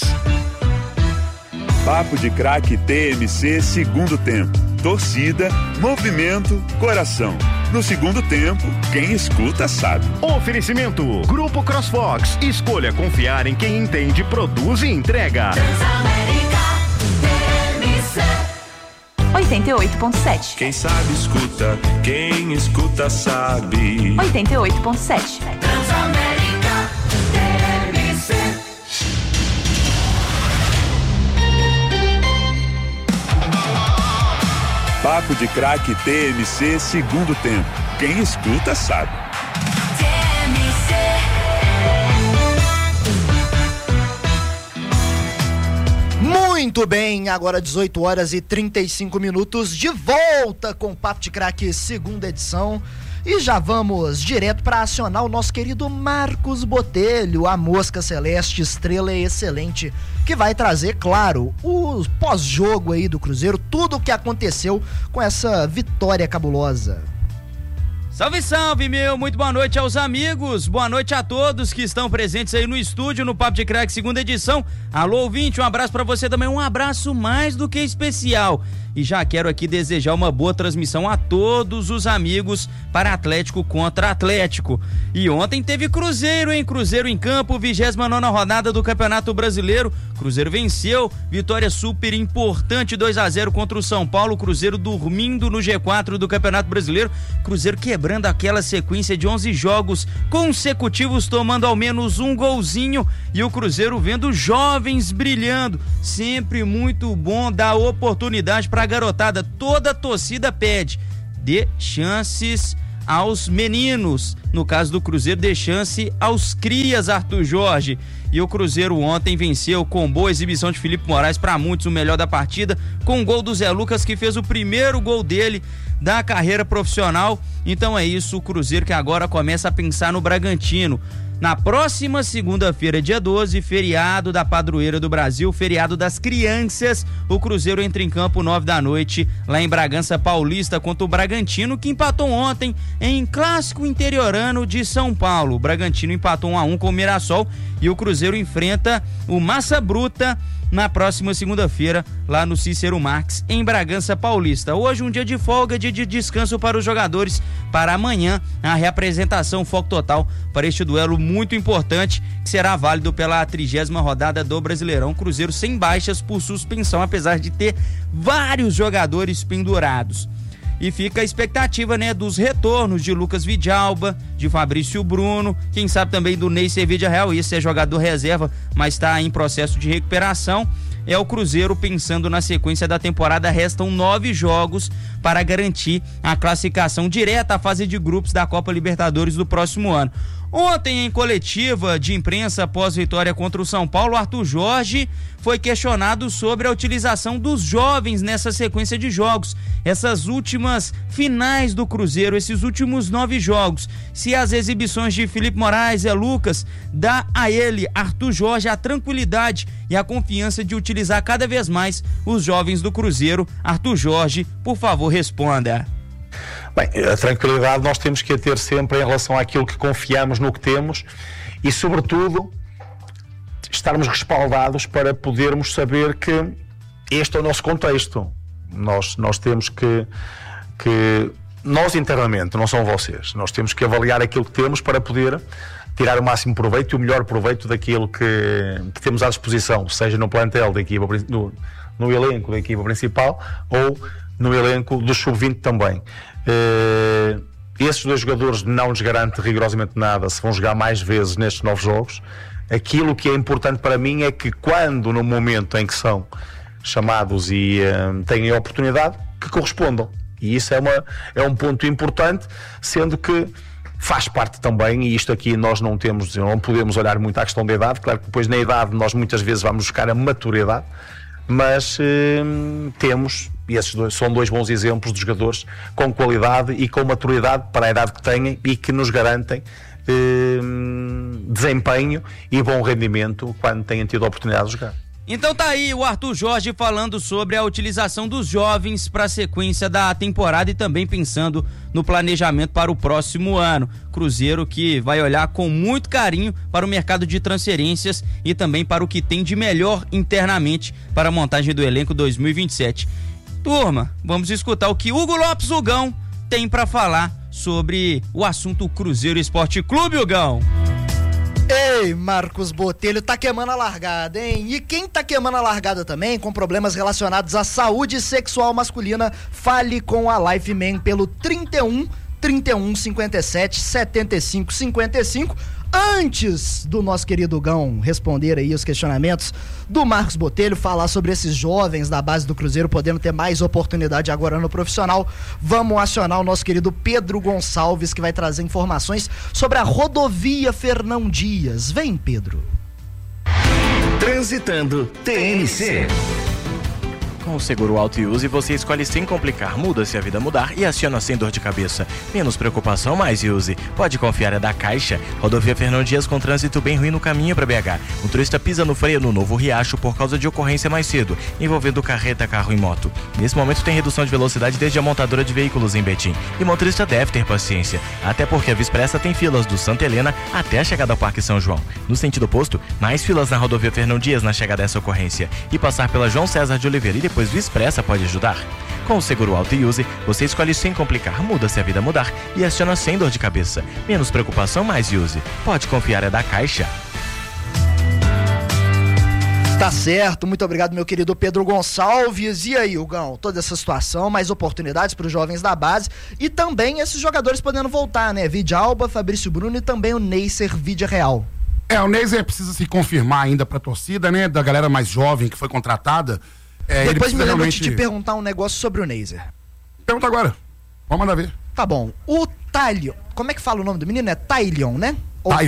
Papo de Craque TMC segundo tempo. Torcida, movimento, coração. No segundo tempo, quem escuta sabe. Oferecimento Grupo CrossFox. Escolha confiar em quem entende, produz e entrega. 88.7. Quem sabe escuta, quem escuta sabe. 88.7. Transamérica TMC. Papo de Craque TMC segundo tempo. Quem escuta sabe. Muito bem, agora 18 horas e 35 minutos, de volta com o Papo de Craque segunda edição. E já vamos direto para acionar o nosso querido Marcos Botelho, a mosca celeste, estrela excelente, que vai trazer, claro, o pós-jogo aí do Cruzeiro, tudo o que aconteceu com essa vitória cabulosa. Salve, salve, meu! Muito boa noite aos amigos, boa noite a todos que estão presentes aí no estúdio, no Papo de Craque segunda edição. Alô, ouvinte, um abraço pra você também, um abraço mais do que especial. E já quero aqui desejar uma boa transmissão a todos os amigos para Atlético contra Atlético. E ontem teve Cruzeiro, hein? Cruzeiro em campo, 29ª rodada do Campeonato Brasileiro. Cruzeiro venceu, vitória super importante, 2-0 contra o São Paulo. Cruzeiro dormindo no G4 do Campeonato Brasileiro. Cruzeiro quebrando aquela sequência de 11 jogos consecutivos, tomando ao menos um golzinho. E o Cruzeiro vendo jovens brilhando. Sempre muito bom dar oportunidade para a garotada. Toda a torcida pede. Dê chances aos meninos. No caso do Cruzeiro, dê chance aos crias, Arthur Jorge. E o Cruzeiro ontem venceu com boa exibição de Felipe Moraes, para muitos o melhor da partida, com o gol do Zé Lucas, que fez o primeiro gol dele da carreira profissional. Então é isso, o Cruzeiro que agora começa a pensar no Bragantino. Na próxima segunda-feira, dia 12, feriado da Padroeira do Brasil, feriado das crianças, o Cruzeiro entra em campo 9 da noite, lá em Bragança Paulista, contra o Bragantino, que empatou ontem em clássico interiorano de São Paulo. O Bragantino empatou 1-1 com o Mirassol e o Cruzeiro enfrenta o Massa Bruta na próxima segunda-feira, lá no Cícero Marques, em Bragança Paulista. Hoje um dia de folga, dia de descanso para os jogadores, para amanhã a reapresentação foco total para este duelo muito importante, que será válido pela 30ª rodada do Brasileirão. Cruzeiro sem baixas por suspensão, apesar de ter vários jogadores pendurados. E fica a expectativa, né, dos retornos de Lucas Vidalba, de Fabrício Bruno, quem sabe também do Ney Cerveja Real. Esse é jogador reserva, mas está em processo de recuperação. É o Cruzeiro pensando na sequência da temporada. Restam 9 jogos para garantir a classificação direta à fase de grupos da Copa Libertadores do próximo ano. Ontem, em coletiva de imprensa após vitória contra o São Paulo, Arthur Jorge foi questionado sobre a utilização dos jovens nessa sequência de jogos, essas últimas finais do Cruzeiro, esses últimos 9 jogos. Se as exibições de Felipe Moraes e Lucas dá a ele, Arthur Jorge, a tranquilidade e a confiança de utilizar cada vez mais os jovens do Cruzeiro. Arthur Jorge, por favor, responda. Bem, a tranquilidade nós temos que a ter sempre em relação àquilo que confiamos no que temos e, sobretudo, estarmos respaldados para podermos saber que este é o nosso contexto. Nós temos que nós internamente, não são vocês, nós temos que avaliar aquilo que temos para poder tirar o máximo proveito e o melhor proveito daquilo que temos à disposição, seja no plantel da equipa, no elenco da equipa principal ou no elenco do sub-20 também. Esses 2 jogadores não nos garante rigorosamente nada se vão jogar mais vezes nestes 9 jogos. Aquilo que é importante para mim é que quando, no momento em que são chamados e têm a oportunidade, que correspondam. E isso é um ponto importante, sendo que faz parte também, e isto aqui nós não podemos olhar muito à questão da idade. Claro que depois na idade nós muitas vezes vamos buscar a maturidade, mas temos, e esses são 2 bons exemplos de jogadores com qualidade e com maturidade para a idade que têm e que nos garantem desempenho e bom rendimento quando têm tido a oportunidade de jogar. Então tá aí o Arthur Jorge falando sobre a utilização dos jovens para a sequência da temporada e também pensando no planejamento para o próximo ano. Cruzeiro que vai olhar com muito carinho para o mercado de transferências e também para o que tem de melhor internamente para a montagem do elenco 2027. Turma, vamos escutar o que Hugo Lopes Hugão tem para falar sobre o assunto Cruzeiro Esporte Clube, Hugão. Ei, Marcos Botelho, tá queimando a largada, hein? E quem tá queimando a largada também, com problemas relacionados à saúde sexual masculina, fale com a Lifeman pelo 31 57 75 55. Antes do nosso querido Gão responder aí os questionamentos do Marcos Botelho, falar sobre esses jovens da base do Cruzeiro podendo ter mais oportunidade agora no profissional, vamos acionar o nosso querido Pedro Gonçalves, que vai trazer informações sobre a rodovia Fernão Dias. Vem, Pedro. Transitando TNC. Com o seguro Auto e Use, você escolhe sem complicar, muda-se a vida mudar e aciona sem dor de cabeça. Menos preocupação, mais Use. Pode confiar, é da Caixa. Rodovia Fernão Dias com trânsito bem ruim no caminho para BH. O turista pisa no freio no Novo Riacho por causa de ocorrência mais cedo, envolvendo carreta, carro e moto. Nesse momento tem redução de velocidade desde a montadora de veículos em Betim. E o motorista deve ter paciência, até porque a Via Expressa tem filas do Santa Helena até a chegada ao Parque São João. No sentido oposto, mais filas na rodovia Fernão Dias na chegada a essa ocorrência. E passar pela João César de Oliveira e depois Via Expressa pode ajudar. Com o seguro Auto e Use, você escolhe sem complicar, muda-se a vida mudar e aciona sem dor de cabeça. Menos preocupação, mais Use. Pode confiar, é da Caixa. Tá certo, muito obrigado, meu querido Pedro Gonçalves. E aí, Hugão, toda essa situação, mais oportunidades para os jovens da base e também esses jogadores podendo voltar, né? Vidia Alba, Fabrício Bruno e também o Neisser Vidia Real. O Neisser precisa se confirmar ainda pra torcida, né? Da galera mais jovem que foi contratada. Depois me lembro de te perguntar um negócio sobre o Neisser. Pergunta agora. Vamos mandar ver. Tá bom. O Tailion, como é que fala o nome do menino? É Tailion, né?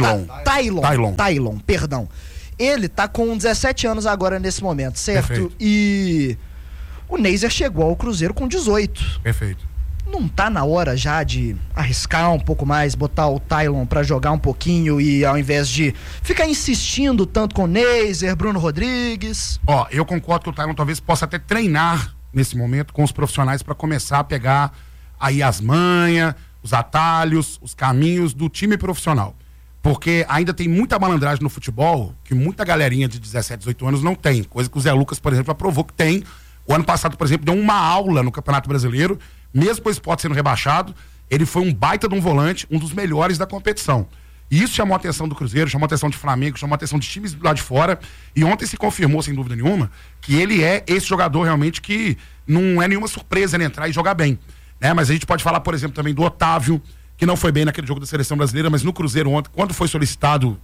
Tailon, perdão. Ele tá com 17 anos agora nesse momento, certo? Perfeito. E o Neisser chegou ao Cruzeiro com 18. Perfeito. Não tá na hora já de arriscar um pouco mais, botar o Tailon pra jogar um pouquinho e ao invés de ficar insistindo tanto com o Neisser, Bruno Rodrigues? Eu concordo que o Tailon talvez possa até treinar nesse momento com os profissionais para começar a pegar aí as manhas, os atalhos, os caminhos do time profissional. Porque ainda tem muita malandragem no futebol que muita galerinha de 17, 18 anos não tem. Coisa que o Zé Lucas, por exemplo, aprovou que tem. O ano passado, por exemplo, deu uma aula no Campeonato Brasileiro, mesmo com o Sport sendo rebaixado, ele foi um baita de um volante, um dos melhores da competição. E isso chamou a atenção do Cruzeiro, chamou a atenção de Flamengo, chamou a atenção de times lá de fora. E ontem se confirmou, sem dúvida nenhuma, que ele é esse jogador realmente que não é nenhuma surpresa ele entrar e jogar bem. Né? Mas a gente pode falar, por exemplo, também do Otávio, que não foi bem naquele jogo da Seleção Brasileira, mas no Cruzeiro ontem, quando foi solicitado,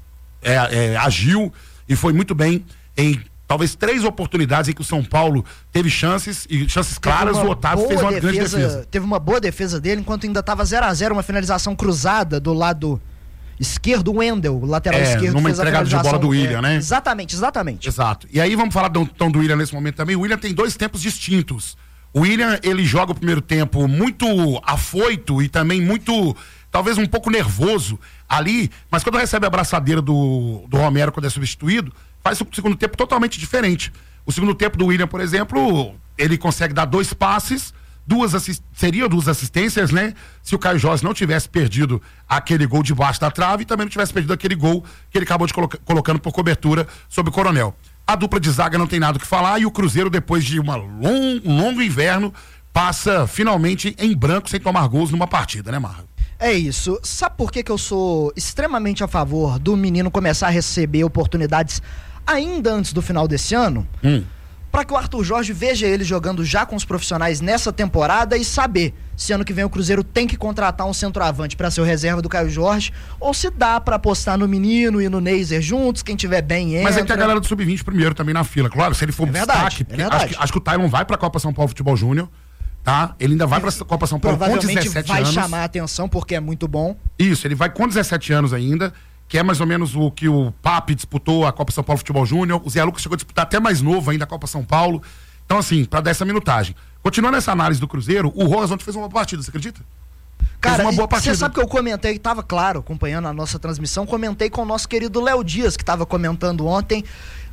agiu e foi muito bem em talvez 3 oportunidades em que o São Paulo teve chances e chances claras. O Otávio fez uma grande defesa. Teve uma boa defesa dele, enquanto ainda estava 0-0, uma finalização cruzada do lado esquerdo, o Wendel, o lateral esquerdo. Numa entregada de bola do William, né? Exatamente. Exato. E aí vamos falar do William nesse momento também. O William tem 2 tempos distintos. O William, ele joga o primeiro tempo muito afoito e também muito, talvez um pouco nervoso ali, mas quando recebe a abraçadeira do Romero quando é substituído, faz o segundo tempo totalmente diferente. O segundo tempo do William, por exemplo, ele consegue dar 2 passes, 2 assistências, né? Se o Caio Jorge não tivesse perdido aquele gol debaixo da trave e também não tivesse perdido aquele gol que ele acabou de colocando por cobertura sobre o Coronel. A dupla de zaga não tem nada o que falar e o Cruzeiro, depois de um longo inverno, passa finalmente em branco sem tomar gols numa partida, né, Marra? É isso. Sabe por que eu sou extremamente a favor do menino começar a receber oportunidades ainda antes do final desse ano? Para que o Arthur Jorge veja ele jogando já com os profissionais nessa temporada e saber se ano que vem o Cruzeiro tem que contratar um centroavante para ser o reserva do Caio Jorge ou se dá para apostar no menino e no Neisser juntos, quem tiver bem entra. Mas é que a galera do Sub-20 primeiro também na fila, claro, se ele for destaque, acho que o Tailon vai para a Copa São Paulo Futebol Júnior, tá? Ele ainda vai para a Copa São Paulo com 17 anos. Provavelmente vai chamar a atenção porque é muito bom. Isso, ele vai com 17 anos ainda, que é mais ou menos o que o Papi disputou a Copa São Paulo Futebol Júnior. O Zé Lucas chegou a disputar até mais novo ainda a Copa São Paulo. Então, assim, para dar essa minutagem. Continuando essa análise do Cruzeiro, o Rojas ontem fez uma boa partida, você acredita? Cara, você sabe que eu comentei, tava claro, acompanhando a nossa transmissão, comentei com o nosso querido Léo Dias, que tava comentando ontem.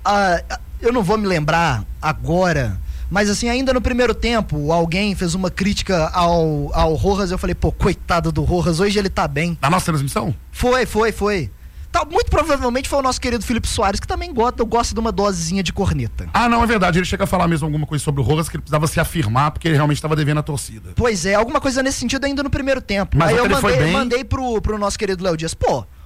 Eu não vou me lembrar agora, mas assim, ainda no primeiro tempo, alguém fez uma crítica ao Rojas, eu falei, pô, coitado do Rojas, hoje ele tá bem. Na nossa transmissão? Foi. Tá, muito provavelmente foi o nosso querido Felipe Soares, que também gosta de uma dosezinha de corneta. Não, é verdade. Ele chega a falar mesmo alguma coisa sobre o Rojas, que ele precisava se afirmar, porque ele realmente estava devendo a torcida. Pois é, alguma coisa nesse sentido ainda no primeiro tempo. Mas aí eu mandei pro nosso querido Léo Dias, pô,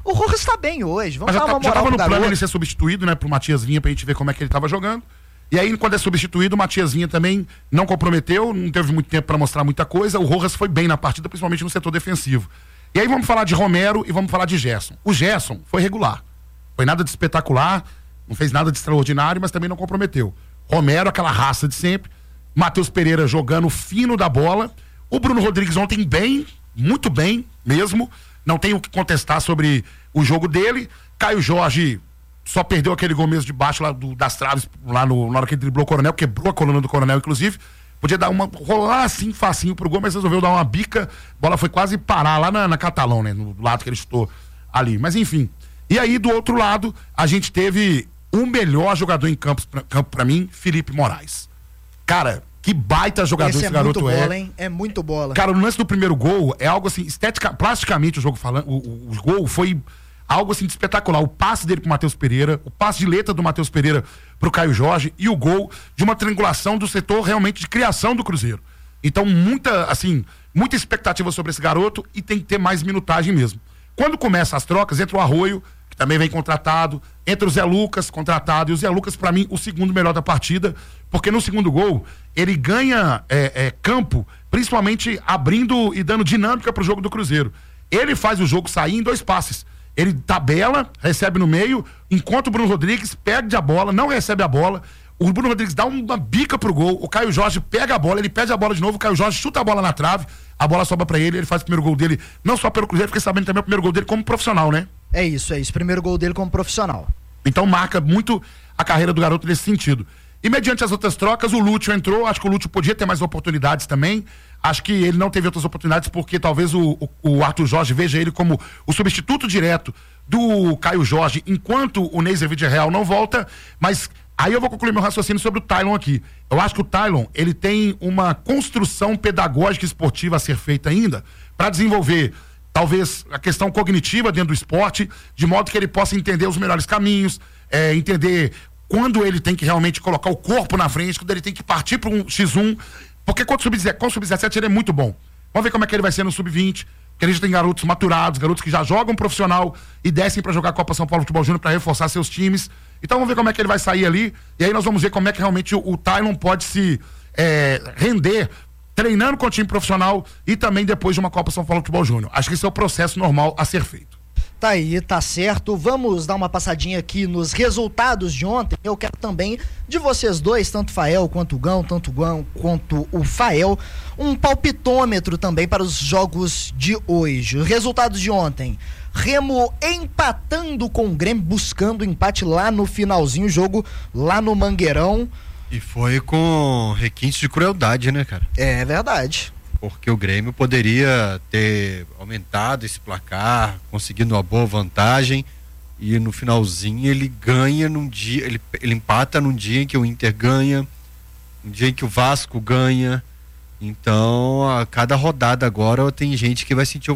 O Rojas tá bem hoje, vamos Mas dar uma já moral tava no pro plano garoto. ele ser substituído, né, pro Matias Vinha, pra gente ver como é que ele tava jogando. E aí, quando é substituído, o Matias Vinha também não comprometeu, não teve muito tempo pra mostrar muita coisa. O Rojas foi bem na partida, principalmente no setor defensivo. E aí vamos falar de Romero e vamos falar de Gerson. O Gerson foi regular. Foi nada de espetacular, não fez nada de extraordinário, mas também não comprometeu. Romero, aquela raça de sempre. Matheus Pereira jogando fino da bola. O Bruno Rodrigues ontem bem, muito bem mesmo. Não tem o que contestar sobre o jogo dele. Caio Jorge só perdeu aquele gol mesmo de baixo lá das traves, lá na hora que ele driblou o Coronel, quebrou a coluna do Coronel, inclusive. Podia dar rolar assim, facinho pro gol, mas resolveu dar uma bica. A bola foi quase parar lá na Catalão, né? No lado que ele chutou ali. Mas enfim. E aí, do outro lado, a gente teve o melhor jogador em campo pra mim, Felipe Moraes. Cara, que baita jogador esse garoto muito bola, hein? É muito bola. Cara, o lance do primeiro gol é algo assim, plasticamente o jogo falando, o gol foi algo assim de espetacular. O passe dele pro Matheus Pereira, o passe de letra do Matheus Pereira pro Caio Jorge e o gol de uma triangulação do setor realmente de criação do Cruzeiro. Então, muita expectativa sobre esse garoto e tem que ter mais minutagem mesmo. Quando começa as trocas, entra o Arroio, que também vem contratado, entra o Zé Lucas, contratado, e o Zé Lucas, pra mim, o segundo melhor da partida, porque no segundo gol, ele ganha campo, principalmente abrindo e dando dinâmica pro jogo do Cruzeiro. Ele faz o jogo sair em 2 passes. Ele tabela, recebe no meio, encontra o Bruno Rodrigues, perde a bola, não recebe a bola, o Bruno Rodrigues dá uma bica pro gol, o Caio Jorge pega a bola, ele pede a bola de novo, o Caio Jorge chuta a bola na trave, a bola sobra pra ele faz o primeiro gol dele, não só pelo Cruzeiro, fiquei sabendo também o primeiro gol dele como profissional, né? É isso. Primeiro gol dele como profissional. Então marca muito a carreira do garoto nesse sentido. E mediante as outras trocas, o Lúcio entrou, acho que o Lúcio podia ter mais oportunidades também, acho que ele não teve outras oportunidades porque talvez o Arthur Jorge veja ele como o substituto direto do Caio Jorge, enquanto o Neiser Vidigal não volta, mas aí eu vou concluir meu raciocínio sobre o Tylon aqui. Eu acho que o Tylon, ele tem uma construção pedagógica e esportiva a ser feita ainda, para desenvolver talvez a questão cognitiva dentro do esporte, de modo que ele possa entender os melhores caminhos, entender quando ele tem que realmente colocar o corpo na frente, quando ele tem que partir para um X1, porque com o Sub-17 ele é muito bom. Vamos ver como é que ele vai ser no Sub-20, porque a gente tem garotos maturados, garotos que já jogam profissional e descem para jogar a Copa São Paulo Futebol Júnior para reforçar seus times. Então vamos ver como é que ele vai sair ali, e aí nós vamos ver como é que realmente o Tylon pode se render treinando com o time profissional e também depois de uma Copa São Paulo Futebol Júnior. Acho que esse é o processo normal a ser feito. Tá aí, tá certo. Vamos dar uma passadinha aqui nos resultados de ontem. Eu quero também de vocês dois, tanto o Fael quanto o Gão, quanto o Fael, um palpitômetro também para os jogos de hoje. Resultados de ontem: Remo empatando com o Grêmio, buscando empate lá no finalzinho, jogo lá no Mangueirão. E foi com requintes de crueldade, né, cara? É verdade. Porque o Grêmio poderia ter aumentado esse placar, conseguindo uma boa vantagem, e no finalzinho ele ganha num dia, ele empata num dia em que o Inter ganha, um dia em que o Vasco ganha. Então, a cada rodada agora tem gente que vai sentir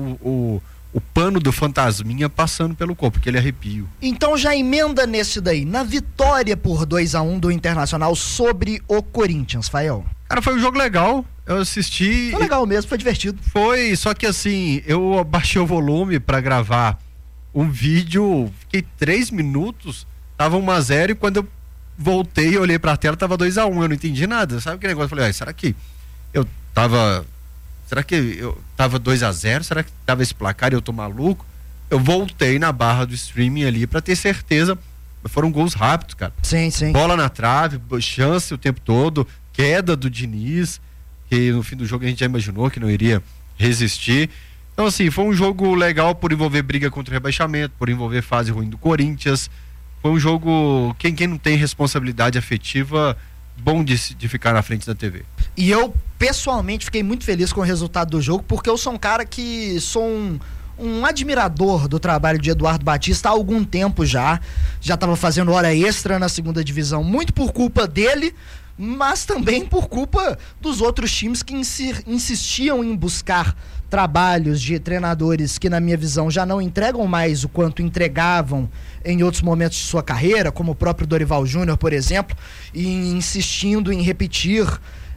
o pano do fantasminha passando pelo corpo, porque ele arrepio. Então já emenda nesse daí, na vitória por 2-1 do Internacional sobre o Corinthians, Fael. Cara, foi um jogo legal, eu assisti. Foi legal mesmo, foi divertido. Foi, só que assim, eu baixei o volume pra gravar um vídeo, fiquei 3 minutos, tava 1-0 e quando eu voltei, olhei pra tela, tava 2-1, eu não entendi nada. Sabe que negócio? Eu falei, será que eu tava 2-0? Será que tava esse placar e eu tô maluco? Eu voltei na barra do streaming ali pra ter certeza. Foram gols rápidos, cara. Sim, sim. Bola na trave, chance o tempo todo, queda do Diniz, que no fim do jogo a gente já imaginou que não iria resistir. Então, assim, foi um jogo legal por envolver briga contra o rebaixamento, por envolver fase ruim do Corinthians. Foi um jogo, quem não tem responsabilidade afetiva, bom de ficar na frente da TV. E eu, pessoalmente, fiquei muito feliz com o resultado do jogo, porque eu sou um cara que sou um admirador do trabalho de Eduardo Batista há algum tempo já estava fazendo hora extra na segunda divisão, muito por culpa dele, mas também por culpa dos outros times que insistiam em buscar trabalhos de treinadores que, na minha visão, já não entregam mais o quanto entregavam em outros momentos de sua carreira, como o próprio Dorival Júnior, por exemplo, e insistindo em repetir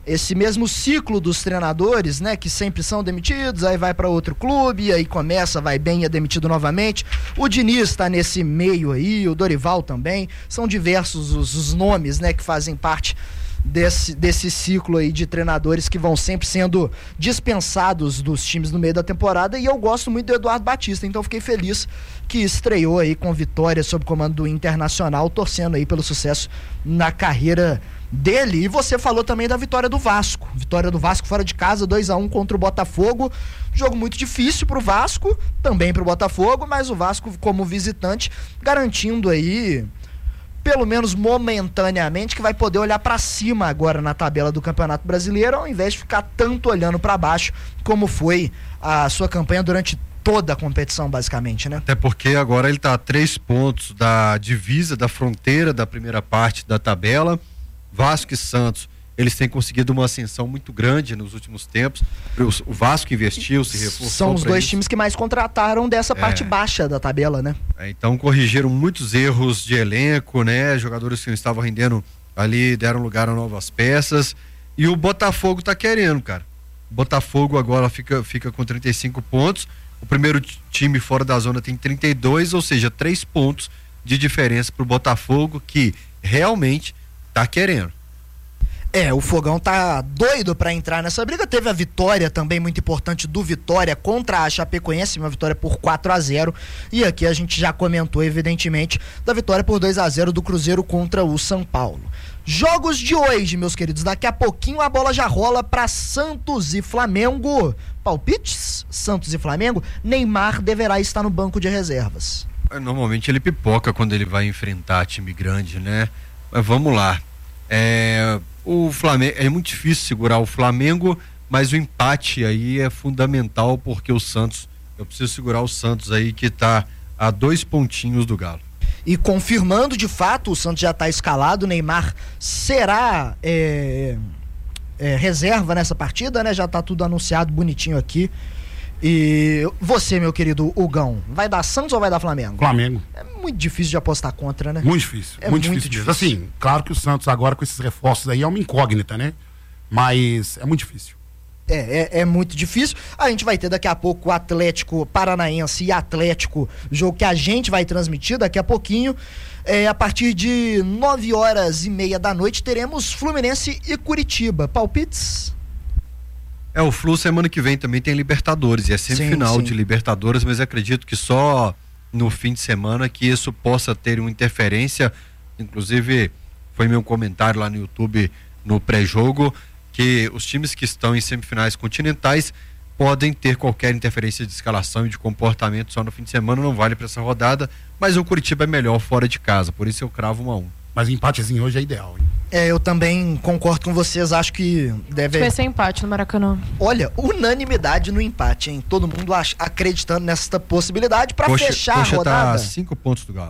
esse mesmo ciclo dos treinadores, né, que sempre são demitidos, aí vai para outro clube, aí começa, vai bem e é demitido novamente. O Diniz tá nesse meio aí, o Dorival também. São diversos os nomes, né, que fazem parte desse ciclo aí de treinadores que vão sempre sendo dispensados dos times no meio da temporada, e eu gosto muito do Eduardo Batista, então fiquei feliz que estreou aí com vitória sob o comando do Internacional, torcendo aí pelo sucesso na carreira dele. E você falou também da vitória do Vasco fora de casa, 2-1 contra o Botafogo, jogo muito difícil pro Vasco, também pro Botafogo, mas o Vasco como visitante garantindo aí, pelo menos momentaneamente, que vai poder olhar para cima agora na tabela do Campeonato Brasileiro, ao invés de ficar tanto olhando para baixo, como foi a sua campanha durante toda a competição, basicamente, né? Até porque agora ele tá a 3 pontos da divisa, da fronteira da primeira parte da tabela. Vasco e Santos, eles têm conseguido uma ascensão muito grande nos últimos tempos. O Vasco investiu, se reforçou. São os dois times que mais contrataram dessa parte baixa da tabela, né? Então corrigiram muitos erros de elenco, né? Jogadores que não estavam rendendo ali deram lugar a novas peças. E o Botafogo tá querendo, cara. O Botafogo agora fica com 35 pontos. O primeiro time fora da zona tem 32, ou seja, 3 pontos de diferença pro Botafogo, que realmente tá querendo. O Fogão tá doido pra entrar nessa briga. Teve a vitória também muito importante do Vitória contra a Chapecoense, uma vitória por 4-0. E aqui a gente já comentou, evidentemente, da vitória por 2-0 do Cruzeiro contra o São Paulo. Jogos de hoje, meus queridos. Daqui a pouquinho a bola já rola pra Santos e Flamengo. Palpites? Santos e Flamengo. Neymar deverá estar no banco de reservas. Normalmente ele pipoca quando ele vai enfrentar time grande, né? Mas vamos lá. O Flamengo, é muito difícil segurar o Flamengo, mas o empate aí é fundamental, porque o Santos, eu preciso segurar o Santos aí, que tá a 2 pontinhos do Galo. E confirmando de fato, o Santos já está escalado, o Neymar será reserva nessa partida, né? Já tá tudo anunciado bonitinho aqui. E você, meu querido Hugão, vai dar Santos ou vai dar Flamengo? Flamengo. É muito difícil de apostar contra, né? Muito difícil. Muito difícil. Assim, claro que o Santos agora com esses reforços aí é uma incógnita, né? Mas é muito difícil. É muito difícil. A gente vai ter daqui a pouco o Atlético Paranaense e Atlético, jogo que a gente vai transmitir daqui a pouquinho. A partir de 9h30 da noite teremos Fluminense e Curitiba. Palpites? O Flu semana que vem também tem Libertadores, e é semifinal de Libertadores, mas acredito que só no fim de semana que isso possa ter uma interferência. Inclusive foi meu comentário lá no YouTube no pré-jogo, que os times que estão em semifinais continentais podem ter qualquer interferência de escalação e de comportamento só no fim de semana, não vale para essa rodada, mas o Curitiba é melhor fora de casa, por isso eu cravo 1-1. Mas o empatezinho hoje é ideal, hein? Eu também concordo com vocês, acho que deve... Vai ser empate no Maracanã. Olha, unanimidade no empate, hein? Todo mundo acreditando nessa possibilidade para fechar a rodada. Tá 5 pontos do Galo.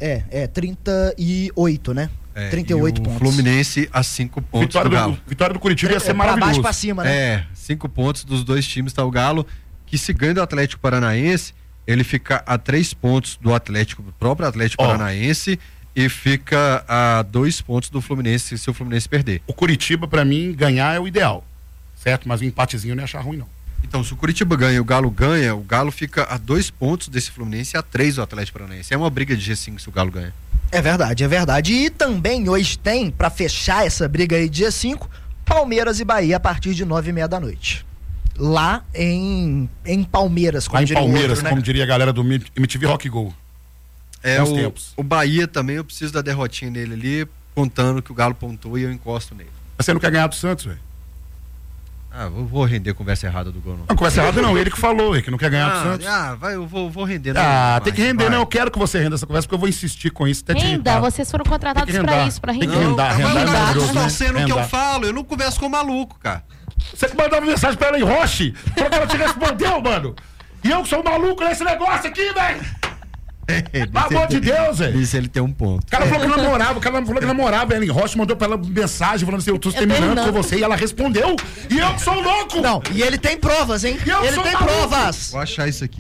38, né? 38 pontos. O Fluminense a 5 pontos do Galo. Vitória do Curitiba ia ser maravilhoso. Pra baixo, pra cima, né? 5 pontos dos dois times tá o Galo, que se ganha do Atlético Paranaense, ele fica a 3 pontos do próprio Atlético Paranaense, e fica a 2 pontos do Fluminense se o Fluminense perder. O Curitiba, pra mim, ganhar é o ideal, certo? Mas o empatezinho eu não ia achar ruim, não. Então, se o Curitiba ganha e o Galo fica a 2 pontos desse Fluminense e a 3 do Atlético Paranaense. É uma briga de G5 se o Galo ganha. É verdade. E também hoje tem, pra fechar essa briga aí de G5, Palmeiras e Bahia a partir de 9h30 da noite. Lá em Palmeiras, como diria Palmeiras, outro, né? como diria a galera do MTV Rock Go. O Bahia também, eu preciso da derrotinha nele ali, contando que o Galo pontua e eu encosto nele. Mas você não quer ganhar do Santos, velho? Eu vou render conversa errada do Gol, não. Não, conversa errada não, ele que falou, que não quer ganhar do Santos. Eu vou render. Tem que render, não, eu quero que você renda essa conversa, porque eu vou insistir com isso. Renda, vocês foram contratados pra isso, pra render. Tem que rendar, torcendo o que eu falo, eu não converso com maluco, cara. Você que mandou uma mensagem pra ela em Roche, falou que ela te respondeu, mano. E eu que sou maluco nesse negócio aqui, velho. Pelo amor de Deus, velho. Isso ele tem um ponto. O cara falou que namorava, Ellen Rocha mandou pra ela mensagem falando assim: eu tô terminando com você, e ela respondeu. E eu que sou louco! Não, e ele tem provas, hein? Ele tem provas. Vou achar isso aqui.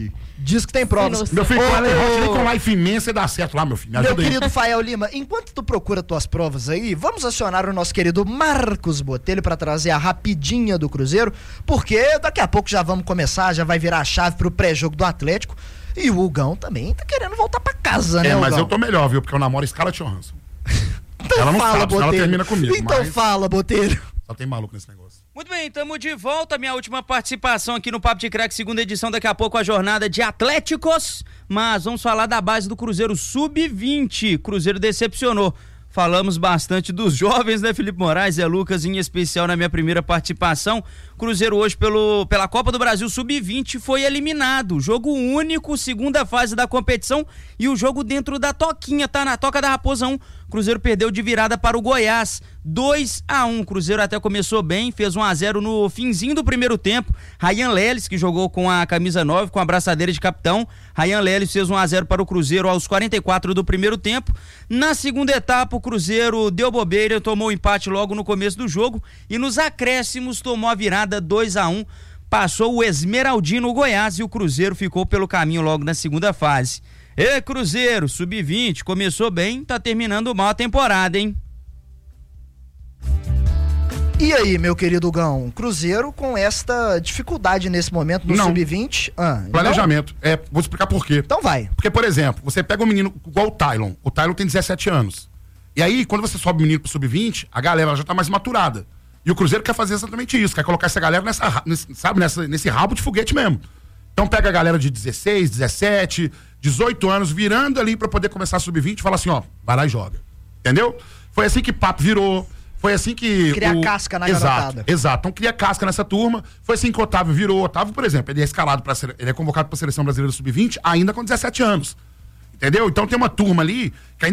Diz que tem provas. Meu filho, com Life imensa dá certo lá, meu filho. Me Meu ajuda aí. querido Fael Lima, enquanto tu procura tuas provas aí, vamos acionar o nosso querido Marcos Botelho pra trazer a rapidinha do Cruzeiro, porque daqui a pouco já vamos começar, já vai virar a chave pro pré-jogo do Atlético. E o Hugão também tá querendo voltar pra casa, né, mas Hugão? eu tô melhor, viu? Porque eu namoro Scarlett Johansson. Então ela não fala, sabe, ela termina comigo. Então mas fala, Botelho. só tem maluco nesse negócio. Muito bem, estamos de volta. Minha última participação aqui no Papo de Craque, segunda edição. Daqui a pouco a jornada de Atléticos. Mas vamos falar da base do Cruzeiro Sub-20. Cruzeiro decepcionou. Falamos bastante dos jovens, né, Felipe Moraes, Zé Lucas, em especial na minha primeira participação. Cruzeiro hoje pela Copa do Brasil Sub-20 foi eliminado. Jogo único, segunda fase da competição e o jogo dentro da toquinha, tá? Na Toca da Raposa 1. Cruzeiro perdeu de virada para o Goiás, 2-1. Cruzeiro até começou bem, fez 1-0 no finzinho do primeiro tempo. Ryan Leles, que jogou com a camisa 9, com a braçadeira de capitão. Ryan Leles fez 1-0 para o Cruzeiro aos 44 do primeiro tempo. Na segunda etapa, o Cruzeiro deu bobeira, tomou o empate logo no começo do jogo e nos acréscimos tomou a virada 2-1. Passou o Esmeraldino Goiás e o Cruzeiro ficou pelo caminho logo na segunda fase. E Cruzeiro, Sub-20, começou bem, tá terminando mal a temporada, hein? E aí, meu querido Gão, Cruzeiro com esta dificuldade nesse momento no Sub-20? Planejamento. Vou explicar por quê. Então vai. Porque, por exemplo, você pega um menino igual o Tylon. O Tylon tem 17 anos. E aí, quando você sobe o menino pro Sub-20, a galera já tá mais maturada. E o Cruzeiro quer fazer exatamente isso, quer colocar essa galera nesse rabo de foguete mesmo. Então pega a galera de 16, 17, 18 anos, virando ali pra poder começar a Sub-20 e fala assim, ó, vai lá e joga. Entendeu? Foi assim que Papo virou. Foi assim que... Cria casca na garotada. Exato. Então cria casca nessa turma. Foi assim que o Otávio virou. Otávio, por exemplo, ele é convocado pra Seleção Brasileira Sub-20 ainda com 17 anos. Entendeu? Então tem uma turma ali que